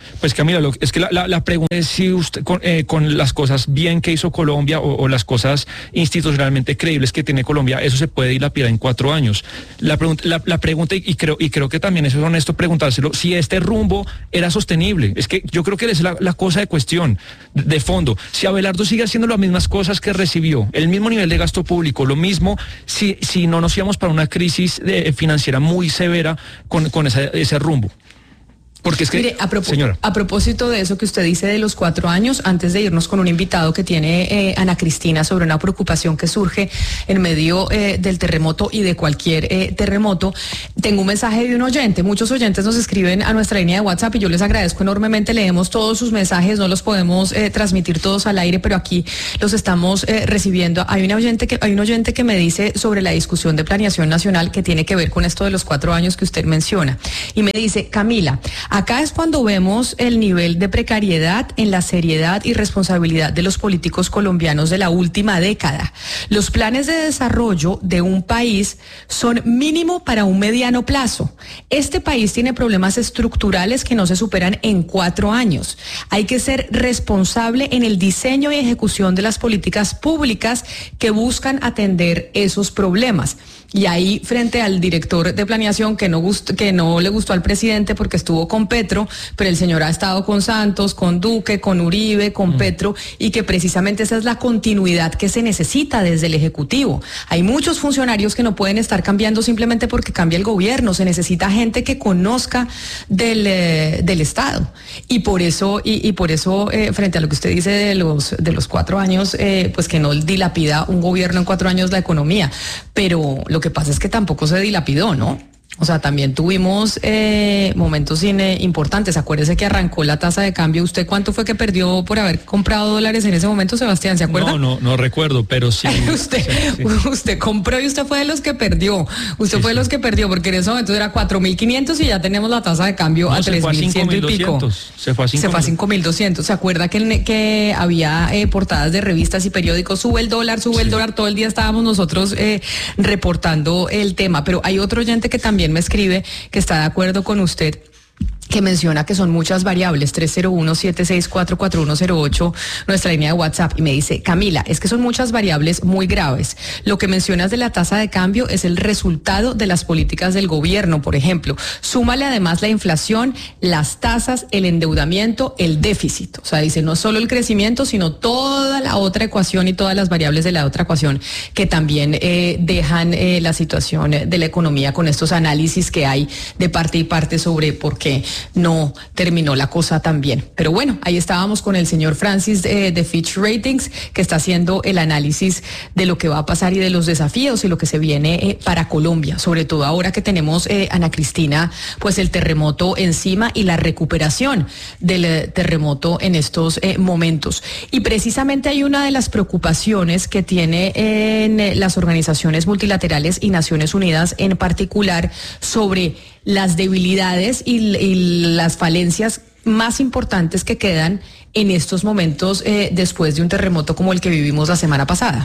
Pues Camila, lo, es que la, la, la pregunta es si usted con, eh, con las cosas bien que hizo Colombia o, o las cosas institucionalmente creíbles que tiene Colombia, eso se puede dilapidar en cuatro años. La pregunta, la, la pregunta y creo y creo que también eso es honesto preguntárselo, si este rumbo era sostenible. Es que yo creo que es la, la cosa de cuestión, de, de fondo. Si Abelardo sigue haciendo las mismas cosas que recibió, el mismo nivel de gasto público, lo mismo, si, si no nos íbamos para una crisis de, financiera muy severa con, con ese, ese rumbo. Porque es que, Mire, a, propós- señora. a propósito de eso que usted dice de los cuatro años, antes de irnos con un invitado que tiene eh, Ana Cristina sobre una preocupación que surge en medio eh, del terremoto y de cualquier eh, terremoto, tengo un mensaje de un oyente. Muchos oyentes nos escriben a nuestra línea de WhatsApp y yo les agradezco enormemente. Leemos todos sus mensajes, no los podemos eh, transmitir todos al aire, pero aquí los estamos eh, recibiendo. Hay un oyente que hay un oyente que me dice sobre la discusión de planeación nacional que tiene que ver con esto de los cuatro años que usted menciona y me dice: Camila, acá es cuando vemos el nivel de precariedad en la seriedad y responsabilidad de los políticos colombianos de la última década. Los planes de desarrollo de un país son mínimo para un mediano plazo. Este país tiene problemas estructurales que no se superan en cuatro años. Hay que ser responsable en el diseño y ejecución de las políticas públicas que buscan atender esos problemas. Y ahí, frente al director de planeación que no gust- que no le gustó al presidente porque estuvo con Petro, pero el señor ha estado con Santos, con Duque, con Uribe, con mm. Petro, y que precisamente esa es la continuidad que se necesita desde el Ejecutivo. Hay muchos funcionarios que no pueden estar cambiando simplemente porque cambia el gobierno. Se necesita gente que conozca del, eh, del Estado. Y por eso, y, y por eso, eh, frente a lo que usted dice de los, de los cuatro años, eh, pues que no dilapida un gobierno en cuatro años la economía. Pero lo Lo que pasa es que tampoco se dilapidó, ¿no? O sea, también tuvimos eh, momentos in, importantes. Acuérdese que arrancó la tasa de cambio. ¿Usted cuánto fue que perdió por haber comprado dólares en ese momento, Sebastián? ¿Se acuerda? No, no, no recuerdo, pero sí. usted, sí, sí. usted compró y usted fue de los que perdió. Usted sí, fue de sí. los que perdió, porque en ese momento era cuatro mil quinientos y ya tenemos la tasa de cambio no, a tres mil cien y pico. Se fue a cinco mil doscientos. ¿Se acuerda que, que había eh, portadas de revistas y periódicos? Sube el dólar, sube sí. el dólar. Todo el día estábamos nosotros eh, reportando el tema. Pero hay otro oyente que también me escribe que está de acuerdo con usted, que menciona que son muchas variables. Tres cero uno, siete seis cuatro, cuatro uno cero ocho, nuestra línea de WhatsApp, y me dice: Camila, es que son muchas variables muy graves. Lo que mencionas de la tasa de cambio es el resultado de las políticas del gobierno, por ejemplo. Súmale además la inflación, las tasas, el endeudamiento, el déficit. O sea, dice, no solo el crecimiento, sino toda la otra ecuación y todas las variables de la otra ecuación que también eh, dejan eh, la situación de la economía con estos análisis que hay de parte y parte sobre por qué no terminó la cosa tan bien. Pero bueno, ahí estábamos con el señor Francis eh, de Fitch Ratings, que está haciendo el análisis de lo que va a pasar y de los desafíos y lo que se viene eh, para Colombia, sobre todo ahora que tenemos, eh, Ana Cristina, pues el terremoto encima y la recuperación del eh, terremoto en estos eh, momentos. Y precisamente hay una de las preocupaciones que tiene en eh, las organizaciones multilaterales y Naciones Unidas en particular sobre las debilidades y, y las falencias más importantes que quedan en estos momentos eh, después de un terremoto como el que vivimos la semana pasada.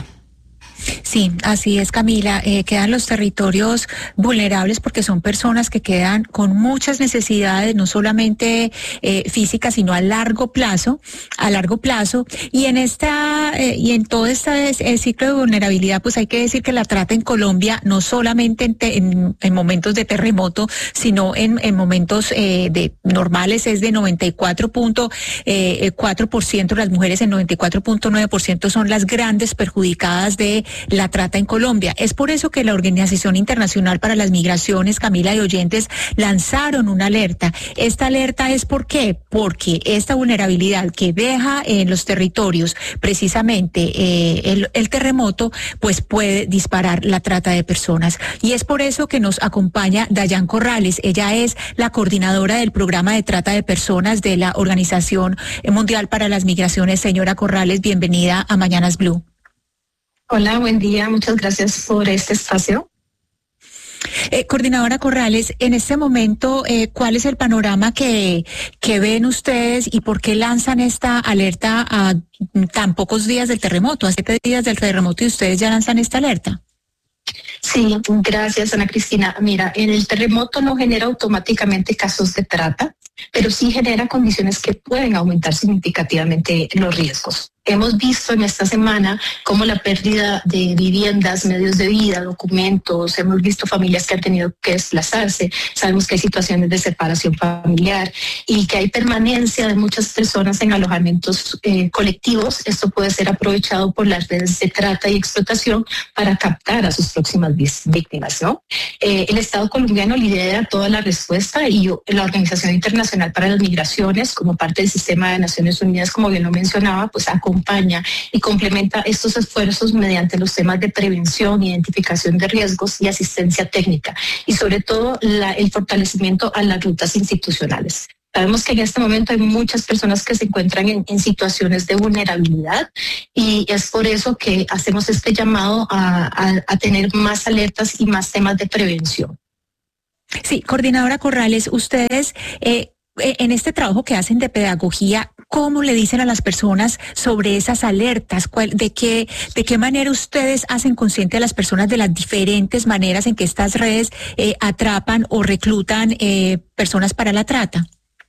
Sí, así es, Camila. Eh, quedan los territorios vulnerables porque son personas que quedan con muchas necesidades, no solamente eh, físicas, sino a largo plazo, a largo plazo. Y en esta eh, y en todo este eh, ciclo de vulnerabilidad, pues hay que decir que la trata en Colombia no solamente en, te, en, en momentos de terremoto, sino en, en momentos eh, de normales es de noventa y cuatro punto cuatro por ciento, las mujeres en noventa y cuatro punto nueve por ciento son las grandes perjudicadas de la trata en Colombia. Es por eso que la Organización Internacional para las Migraciones, Camila y oyentes, lanzaron una alerta. Esta alerta es ¿por qué? Porque esta vulnerabilidad que deja en los territorios precisamente eh, el, el terremoto, pues puede disparar la trata de personas. Y es por eso que nos acompaña Dayan Corrales. Ella es la coordinadora del programa de trata de personas de la Organización Mundial para las Migraciones. Señora Corrales, bienvenida a Mañanas Blue. Hola, buen día. Muchas gracias por este espacio. Eh, coordinadora Corrales, en este momento, eh, ¿cuál es el panorama que, que ven ustedes y por qué lanzan esta alerta a tan pocos días del terremoto, a siete días del terremoto, y ustedes ya lanzan esta alerta? Sí, gracias, Ana Cristina. Mira, el terremoto no genera automáticamente casos de trata. pero sí genera condiciones que pueden aumentar significativamente los riesgos. Hemos visto en esta semana cómo la pérdida de viviendas, medios de vida, documentos, hemos visto familias que han tenido que desplazarse, sabemos que hay situaciones de separación familiar y que hay permanencia de muchas personas en alojamientos eh, colectivos. Esto puede ser aprovechado por las redes de trata y explotación para captar a sus próximas víctimas, ¿no? Eh, el Estado colombiano lidera toda la respuesta y la Organización Internacional para las Migraciones, como parte del sistema de Naciones Unidas, como bien lo mencionaba, pues acompaña y complementa estos esfuerzos mediante los temas de prevención, identificación de riesgos y asistencia técnica, y sobre todo la, el fortalecimiento a las rutas institucionales. Sabemos que en este momento hay muchas personas que se encuentran en, en situaciones de vulnerabilidad y es por eso que hacemos este llamado a, a, a tener más alertas y más temas de prevención. Sí, coordinadora Corrales, ustedes eh, en este trabajo que hacen de pedagogía, ¿cómo le dicen a las personas sobre esas alertas? ¿Cuál, de qué, de qué manera ustedes hacen consciente a las personas de las diferentes maneras en que estas redes eh, atrapan o reclutan eh, personas para la trata?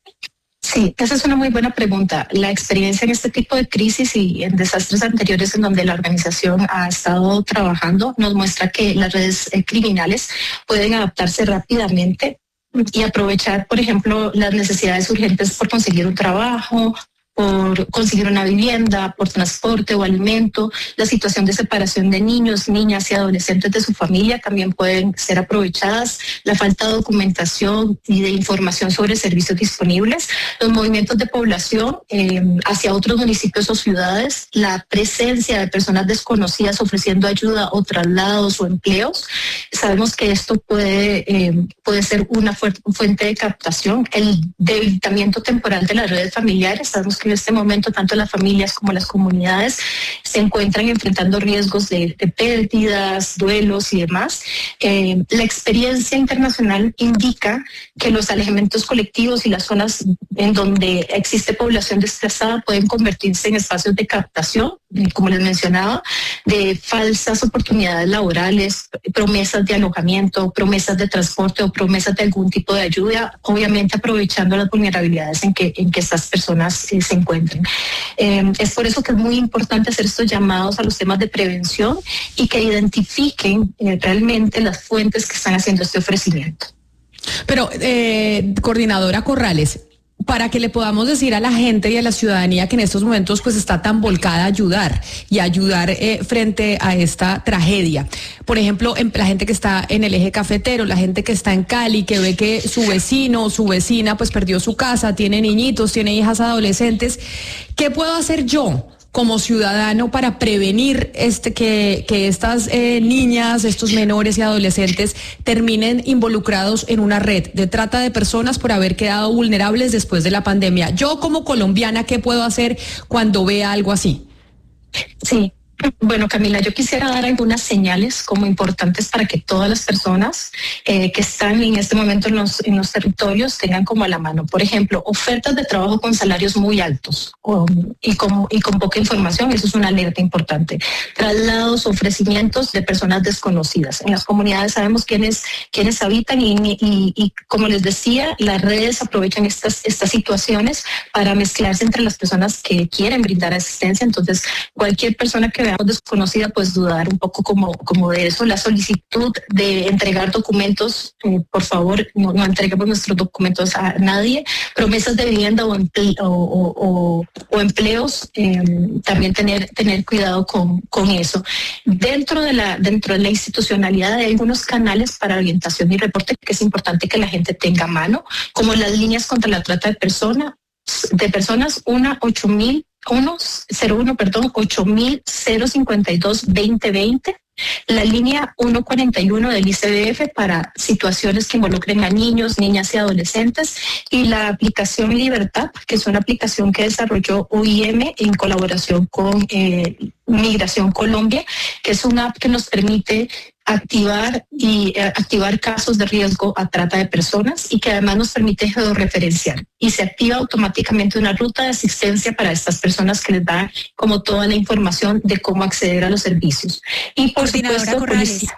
Sí, esa es una muy buena pregunta. La experiencia en este tipo de crisis y en desastres anteriores en donde la organización ha estado trabajando nos muestra que las redes eh, criminales pueden adaptarse rápidamente y aprovechar, por ejemplo, las necesidades urgentes por conseguir un trabajo, por conseguir una vivienda, por transporte o alimento. La situación de separación de niños, niñas y adolescentes de su familia también pueden ser aprovechadas. La falta de documentación y de información sobre servicios disponibles, los movimientos de población eh, hacia otros municipios o ciudades, la presencia de personas desconocidas ofreciendo ayuda o traslados o empleos. Sabemos que esto puede, eh, puede ser una fuente de captación. El debilitamiento temporal de las redes familiares, sabemos que en este momento tanto las familias como las comunidades se encuentran enfrentando riesgos de, de pérdidas, duelos y demás. Eh, la experiencia internacional indica que los alejamientos colectivos y las zonas en donde existe población desplazada pueden convertirse en espacios de captación, como les mencionaba, de falsas oportunidades laborales, promesas de alojamiento, promesas de transporte o promesas de algún tipo de ayuda, obviamente aprovechando las vulnerabilidades en que, en que estas personas eh, se encuentren. Eh, es por eso que es muy importante hacer estos llamados a los temas de prevención y que identifiquen eh, realmente las fuentes que están haciendo este ofrecimiento. Pero, eh, coordinadora Corrales, para que le podamos decir a la gente y a la ciudadanía que en estos momentos pues está tan volcada a ayudar y a ayudar eh, frente a esta tragedia. Por ejemplo, en, la gente que está en el eje cafetero, la gente que está en Cali, que ve que su vecino o su vecina pues perdió su casa, tiene niñitos, tiene hijas adolescentes. ¿Qué puedo hacer yo como ciudadano para prevenir este que, que estas eh, niñas, estos menores y adolescentes terminen involucrados en una red de trata de personas por haber quedado vulnerables después de la pandemia? Yo como colombiana, ¿qué puedo hacer cuando vea algo así? Sí. Bueno, Camila, yo quisiera dar algunas señales como importantes para que todas las personas eh, que están en este momento en los, en los territorios tengan como a la mano. Por ejemplo, ofertas de trabajo con salarios muy altos o, y, con, y con poca información, eso es una alerta importante. Traslados, ofrecimientos de personas desconocidas. En las comunidades sabemos quiénes, quiénes habitan y, y, y como les decía, las redes aprovechan estas, estas situaciones para mezclarse entre las personas que quieren brindar asistencia. Entonces, cualquier persona que veamos desconocida, pues dudar un poco como, como de eso. La solicitud de entregar documentos, eh, por favor, no, no entreguemos nuestros documentos a nadie. Promesas de vivienda o, emple, o, o, o, o empleos, eh, también tener, tener cuidado con, con eso. Dentro de, la, dentro de la institucionalidad hay algunos canales para orientación y reporte que es importante que la gente tenga a mano, como las líneas contra la trata de personas, de personas, una ocho mil uno cero uno, perdón, ocho mil cincuenta y dos veinte veinte, la línea ciento cuarenta y uno del I C B F para situaciones que involucren a niños, niñas y adolescentes, y la aplicación Libertad, que es una aplicación que desarrolló U I M en colaboración con eh, Migración Colombia, que es una app que nos permite activar y eh, activar casos de riesgo a trata de personas y que además nos permite georreferenciar y se activa automáticamente una ruta de asistencia para estas personas que les da como toda la información de cómo acceder a los servicios. Y por Coordinadora supuesto, Corrales. policía.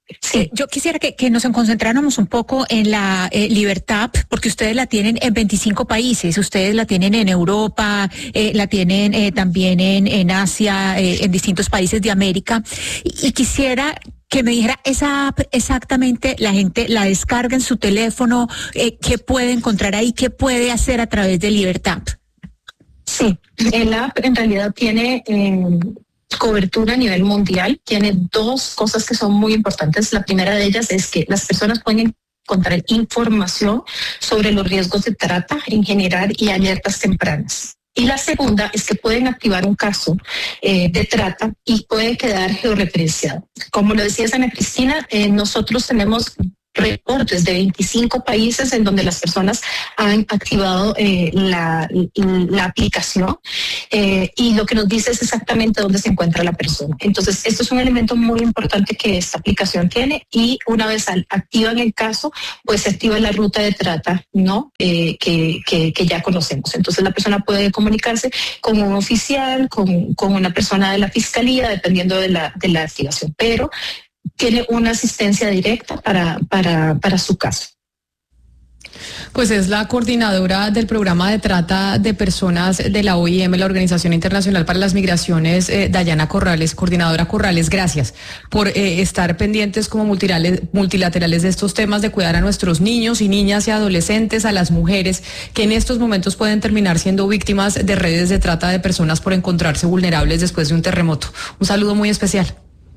Sí, yo quisiera que, que nos concentráramos un poco en la eh, libertad, porque ustedes la tienen en veinticinco países, ustedes la tienen en Europa, eh, la tienen eh, también en, en Asia, eh, en distintos países de América, y, y quisiera que me dijera esa app exactamente, la gente la descarga en su teléfono, eh, qué puede encontrar ahí, qué puede hacer a través de Libertad. Sí, el app en realidad tiene eh, cobertura a nivel mundial, tiene dos cosas que son muy importantes. La primera de ellas es que las personas pueden encontrar información sobre los riesgos de trata en general y alertas tempranas. Y la segunda es que pueden activar un caso eh, de trata y puede quedar georreferenciado. Como lo decía Ana Cristina, eh, nosotros tenemos reportes de veinticinco países en donde las personas han activado eh, la, la aplicación eh, y lo que nos dice es exactamente dónde se encuentra la persona. Entonces, esto es un elemento muy importante que esta aplicación tiene, y una vez al, activan el caso, pues se activa la ruta de trata, ¿no? Eh, que, que, que ya conocemos. Entonces, la persona puede comunicarse con un oficial, con, con una persona de la fiscalía, dependiendo de la, de la activación, pero tiene una asistencia directa para, para, para su caso. Pues es la coordinadora del programa de trata de personas de la O I M, la Organización Internacional para las Migraciones, eh, Dayana Corrales. Coordinadora Corrales, gracias por eh, estar pendientes como multilaterales de estos temas, de cuidar a nuestros niños y niñas y adolescentes, a las mujeres que en estos momentos pueden terminar siendo víctimas de redes de trata de personas por encontrarse vulnerables después de un terremoto. Un saludo muy especial.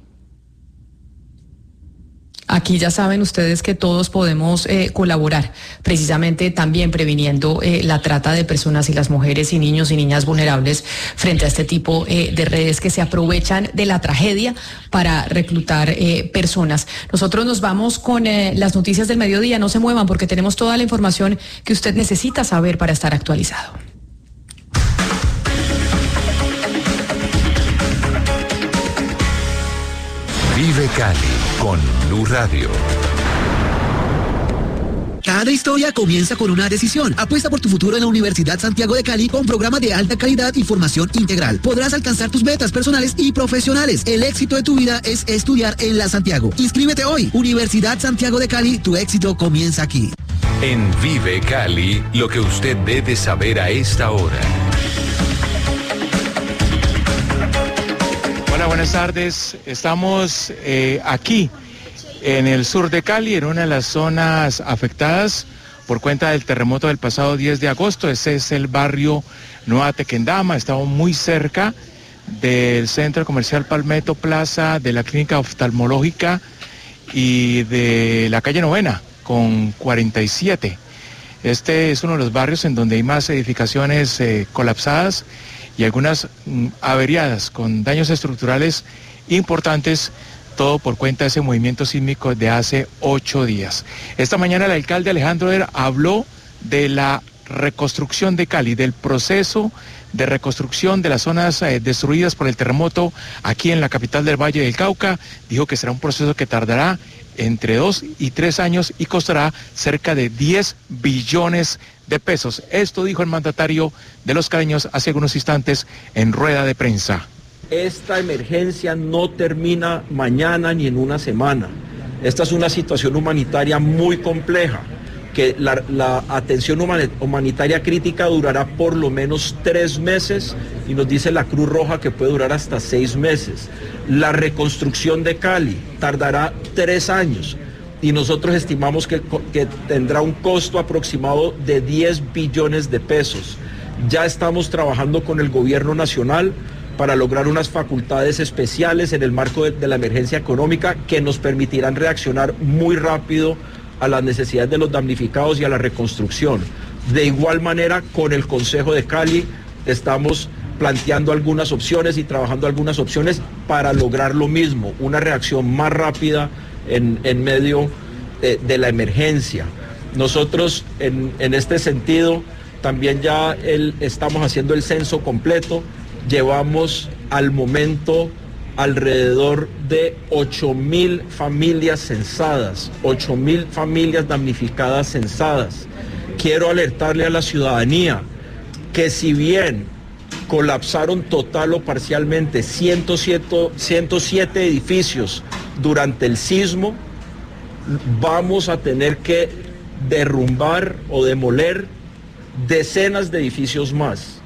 Aquí ya saben ustedes que todos podemos eh, colaborar, precisamente también previniendo eh, la trata de personas y las mujeres y niños y niñas vulnerables frente a este tipo eh, de redes que se aprovechan de la tragedia para reclutar eh, personas. Nosotros nos vamos con eh, las noticias del mediodía. No se muevan porque tenemos toda la información que usted necesita saber para estar actualizado. Vive Cali con Blue Radio. Cada historia comienza con una decisión. Apuesta por tu futuro en la Universidad Santiago de Cali con programas de alta calidad y formación integral. Podrás alcanzar tus metas personales y profesionales. El éxito de tu vida es estudiar en la Santiago. Inscríbete hoy. Universidad Santiago de Cali, tu éxito comienza aquí. En Vive Cali, lo que usted debe saber a esta hora. Hola, buenas tardes. Estamos eh, aquí en el sur de Cali, en una de las zonas afectadas por cuenta del terremoto del pasado diez de agosto. Ese es el barrio Nueva Tequendama. Estamos muy cerca del Centro Comercial Palmetto Plaza, de la Clínica Oftalmológica y de la calle Novena con cuarenta y siete. Este es uno de los barrios en donde hay más edificaciones eh, colapsadas y algunas mm, averiadas con daños estructurales importantes, todo por cuenta de ese movimiento sísmico de hace ocho días. Esta mañana el alcalde Alejandro Herr habló de la reconstrucción de Cali, del proceso de reconstrucción de las zonas eh, destruidas por el terremoto aquí en la capital del Valle del Cauca. Dijo que será un proceso que tardará entre dos y tres años y costará cerca de diez billones de pesos. Esto dijo el mandatario de los caleños hace algunos instantes en rueda de prensa. Esta emergencia no termina mañana ni en una semana. Esta es una situación humanitaria muy compleja, que la, la atención humanitaria crítica durará por lo menos tres meses y nos dice la Cruz Roja que puede durar hasta seis meses. La reconstrucción de Cali tardará tres años y nosotros estimamos que, que tendrá un costo aproximado de diez billones de pesos. Ya estamos trabajando con el gobierno nacional para lograr unas facultades especiales en el marco de, de la emergencia económica que nos permitirán reaccionar muy rápido a las necesidades de los damnificados y a la reconstrucción. De igual manera, con el Consejo de Cali estamos planteando algunas opciones y trabajando algunas opciones para lograr lo mismo, una reacción más rápida en, en medio de, de la emergencia. Nosotros en, en este sentido también ya el, estamos haciendo el censo completo. Llevamos al momento alrededor de ocho mil familias censadas, ocho mil familias damnificadas censadas. Quiero alertarle a la ciudadanía que si bien colapsaron total o parcialmente ciento siete edificios durante el sismo vamos a tener que derrumbar o demoler decenas de edificios más.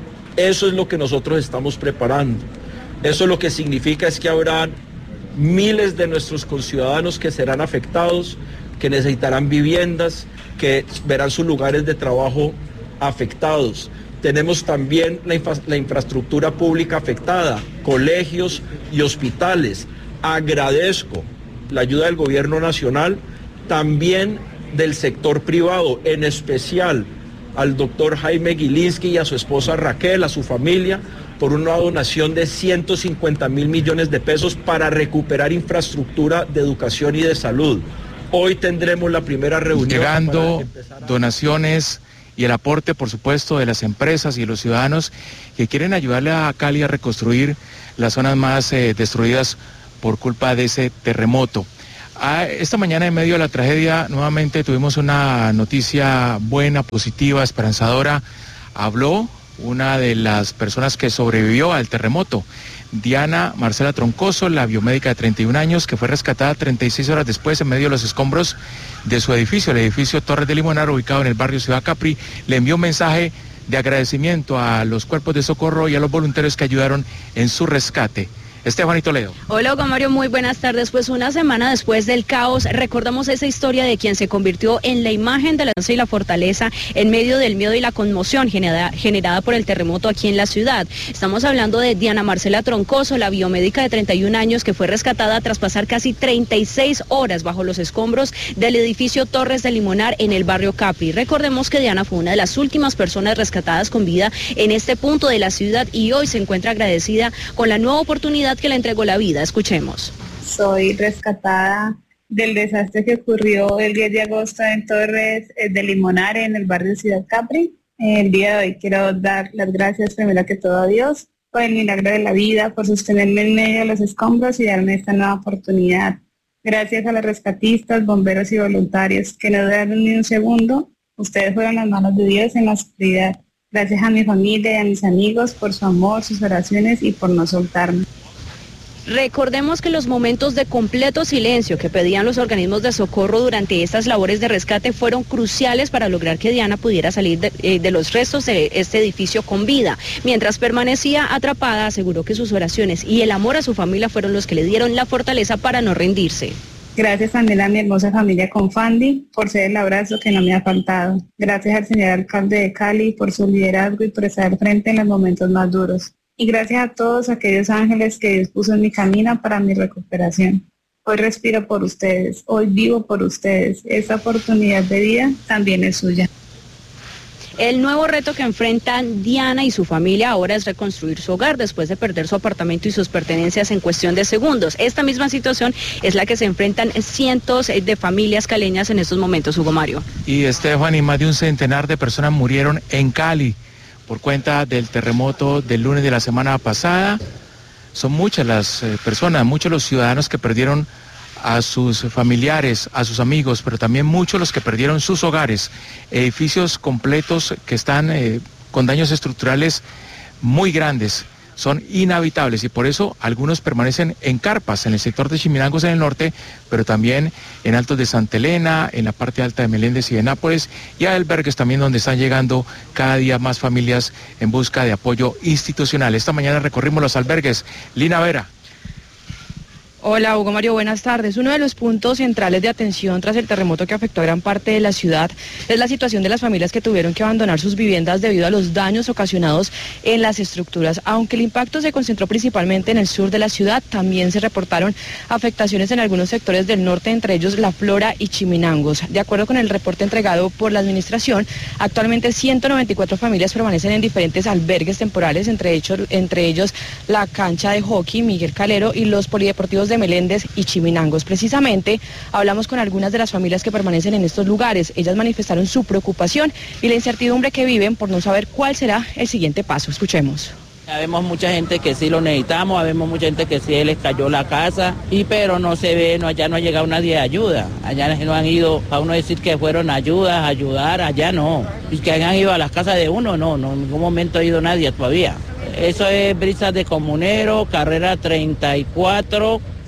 Eso es lo que nosotros estamos preparando. Eso lo que significa es que habrá miles de nuestros conciudadanos que serán afectados, que necesitarán viviendas, que verán sus lugares de trabajo afectados. Tenemos también la, infra la infraestructura pública afectada, colegios y hospitales. Agradezco la ayuda del gobierno nacional, también del sector privado, en especial al doctor Jaime Gilinski y a su esposa Raquel, a su familia, por una donación de ciento cincuenta mil millones de pesos para recuperar infraestructura de educación y de salud. Hoy tendremos la primera reunión. Llegando donaciones y el aporte, por supuesto, de las empresas y los ciudadanos que quieren ayudarle a Cali a reconstruir las zonas más eh, destruidas por culpa de ese terremoto. Ah, esta mañana, en medio de la tragedia, nuevamente tuvimos una noticia buena, positiva, esperanzadora. Habló una de las personas que sobrevivió al terremoto, Diana Marcela Troncoso, la biomédica de treinta y un años, que fue rescatada treinta y seis horas después en medio de los escombros de su edificio, el edificio Torres de Limonar, ubicado en el barrio Ciudad Capri. Le envió un mensaje de agradecimiento a los cuerpos de socorro y a los voluntarios que ayudaron en su rescate. Estefanía Toledo. Hola, Hugo Mario, muy buenas tardes. Pues una semana después del caos, recordamos esa historia de quien se convirtió en la imagen de la esperanza y la fortaleza en medio del miedo y la conmoción generada, generada por el terremoto aquí en la ciudad. Estamos hablando de Diana Marcela Troncoso, la biomédica de treinta y un años que fue rescatada tras pasar casi treinta y seis horas bajo los escombros del edificio Torres de Limonar en el barrio Capri. Recordemos que Diana fue una de las últimas personas rescatadas con vida en este punto de la ciudad y hoy se encuentra agradecida con la nueva oportunidad que le entregó la vida. Escuchemos. Soy rescatada del desastre que ocurrió el diez de agosto en Torres de Limonar, en el barrio Ciudad Capri. El día de hoy quiero dar las gracias primero que todo a Dios por el milagro de la vida, por sostenerme en medio de los escombros y darme esta nueva oportunidad. Gracias a los rescatistas, bomberos y voluntarios que no dudaron ni un segundo. Ustedes fueron las manos de Dios en la oscuridad. Gracias a mi familia y a mis amigos por su amor, sus oraciones y por no soltarme. Recordemos que los momentos de completo silencio que pedían los organismos de socorro durante estas labores de rescate fueron cruciales para lograr que Diana pudiera salir de, eh, de los restos de este edificio con vida. Mientras permanecía atrapada, aseguró que sus oraciones y el amor a su familia fueron los que le dieron la fortaleza para no rendirse. Gracias también a mi hermosa familia Confandi por ser el abrazo que no me ha faltado. Gracias al señor alcalde de Cali por su liderazgo y por estar al frente en los momentos más duros. Y gracias a todos aquellos ángeles que Dios puso en mi camino para mi recuperación. Hoy respiro por ustedes, hoy vivo por ustedes. Esta oportunidad de vida también es suya. El nuevo reto que enfrentan Diana y su familia ahora es reconstruir su hogar después de perder su apartamento y sus pertenencias en cuestión de segundos. Esta misma situación es la que se enfrentan cientos de familias caleñas en estos momentos, Hugo Mario. Y Estefanía, más de un centenar de personas murieron en Cali por cuenta del terremoto del lunes de la semana pasada. Son muchas las eh, personas, muchos los ciudadanos que perdieron a sus familiares, a sus amigos, pero también muchos los que perdieron sus hogares, edificios completos que están eh, con daños estructurales muy grandes. Son inhabitables y por eso algunos permanecen en carpas en el sector de Chiminangos en el norte, pero también en Altos de Santa Elena, en la parte alta de Meléndez y de Nápoles, y a albergues también donde están llegando cada día más familias en busca de apoyo institucional. Esta mañana recorrimos los albergues. Lina Vera. Hola, Hugo Mario, buenas tardes. Uno de los puntos centrales de atención tras el terremoto que afectó a gran parte de la ciudad es la situación de las familias que tuvieron que abandonar sus viviendas debido a los daños ocasionados en las estructuras. Aunque el impacto se concentró principalmente en el sur de la ciudad, también se reportaron afectaciones en algunos sectores del norte, entre ellos La Flora y Chiminangos. De acuerdo con el reporte entregado por la administración, actualmente ciento noventa y cuatro familias permanecen en diferentes albergues temporales, entre ellos, entre ellos la cancha de hockey Miguel Calero y los polideportivos de Meléndez y Chiminangos. Precisamente hablamos con algunas de las familias que permanecen en estos lugares. Ellas manifestaron su preocupación y la incertidumbre que viven por no saber cuál será el siguiente paso. Escuchemos. Habemos mucha gente que sí lo necesitamos, habemos mucha gente que sí les cayó la casa, y pero no se ve, no, allá no ha llegado nadie de ayuda. Allá no han ido, a uno decir que fueron ayudas, ayudar, allá no. Y que han ido a las casas de uno, no, no, en ningún momento ha ido nadie todavía. Eso es Brisas de Comunero, carrera treinta y cuatro,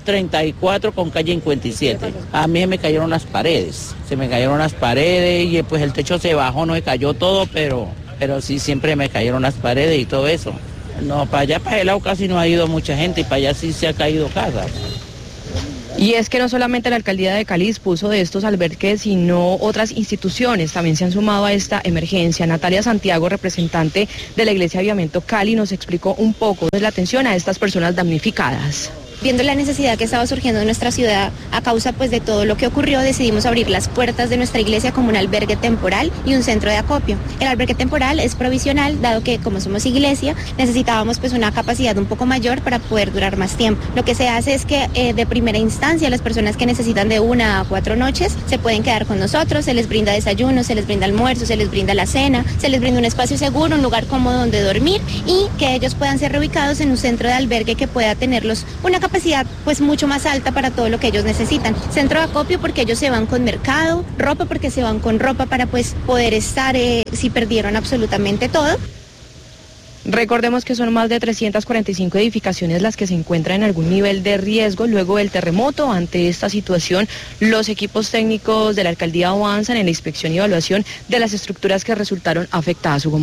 treinta y cuatro con calle cincuenta y siete. A mí me cayeron las paredes, se me cayeron las paredes y pues el techo se bajó, no se cayó todo, pero, pero sí siempre me cayeron las paredes y todo eso. No, para allá, para el lado casi no ha ido mucha gente y para allá sí se ha caído casas. Y es que no solamente la alcaldía de Cali dispuso de estos albergues, sino otras instituciones también se han sumado a esta emergencia. Natalia Santiago, representante de la Iglesia Avivamiento Cali, nos explicó un poco de la atención a estas personas damnificadas. Viendo la necesidad que estaba surgiendo en nuestra ciudad a causa pues de todo lo que ocurrió, decidimos abrir las puertas de nuestra iglesia como un albergue temporal y un centro de acopio. El albergue temporal es provisional, dado que como somos iglesia necesitábamos pues una capacidad un poco mayor para poder durar más tiempo. Lo que se hace es que eh, de primera instancia las personas que necesitan de una a cuatro noches se pueden quedar con nosotros, se les brinda desayuno, se les brinda almuerzo, se les brinda la cena, se les brinda un espacio seguro, un lugar cómodo donde dormir y que ellos puedan ser reubicados en un centro de albergue que pueda tenerlos una capacidad capacidad pues mucho más alta para todo lo que ellos necesitan. Centro de acopio porque ellos se van con mercado, ropa porque se van con ropa para pues poder estar eh, si perdieron absolutamente todo. Recordemos que son más de trescientas cuarenta y cinco edificaciones las que se encuentran en algún nivel de riesgo luego del terremoto. Ante esta situación, los equipos técnicos de la alcaldía avanzan en la inspección y evaluación de las estructuras que resultaron afectadas. Hugo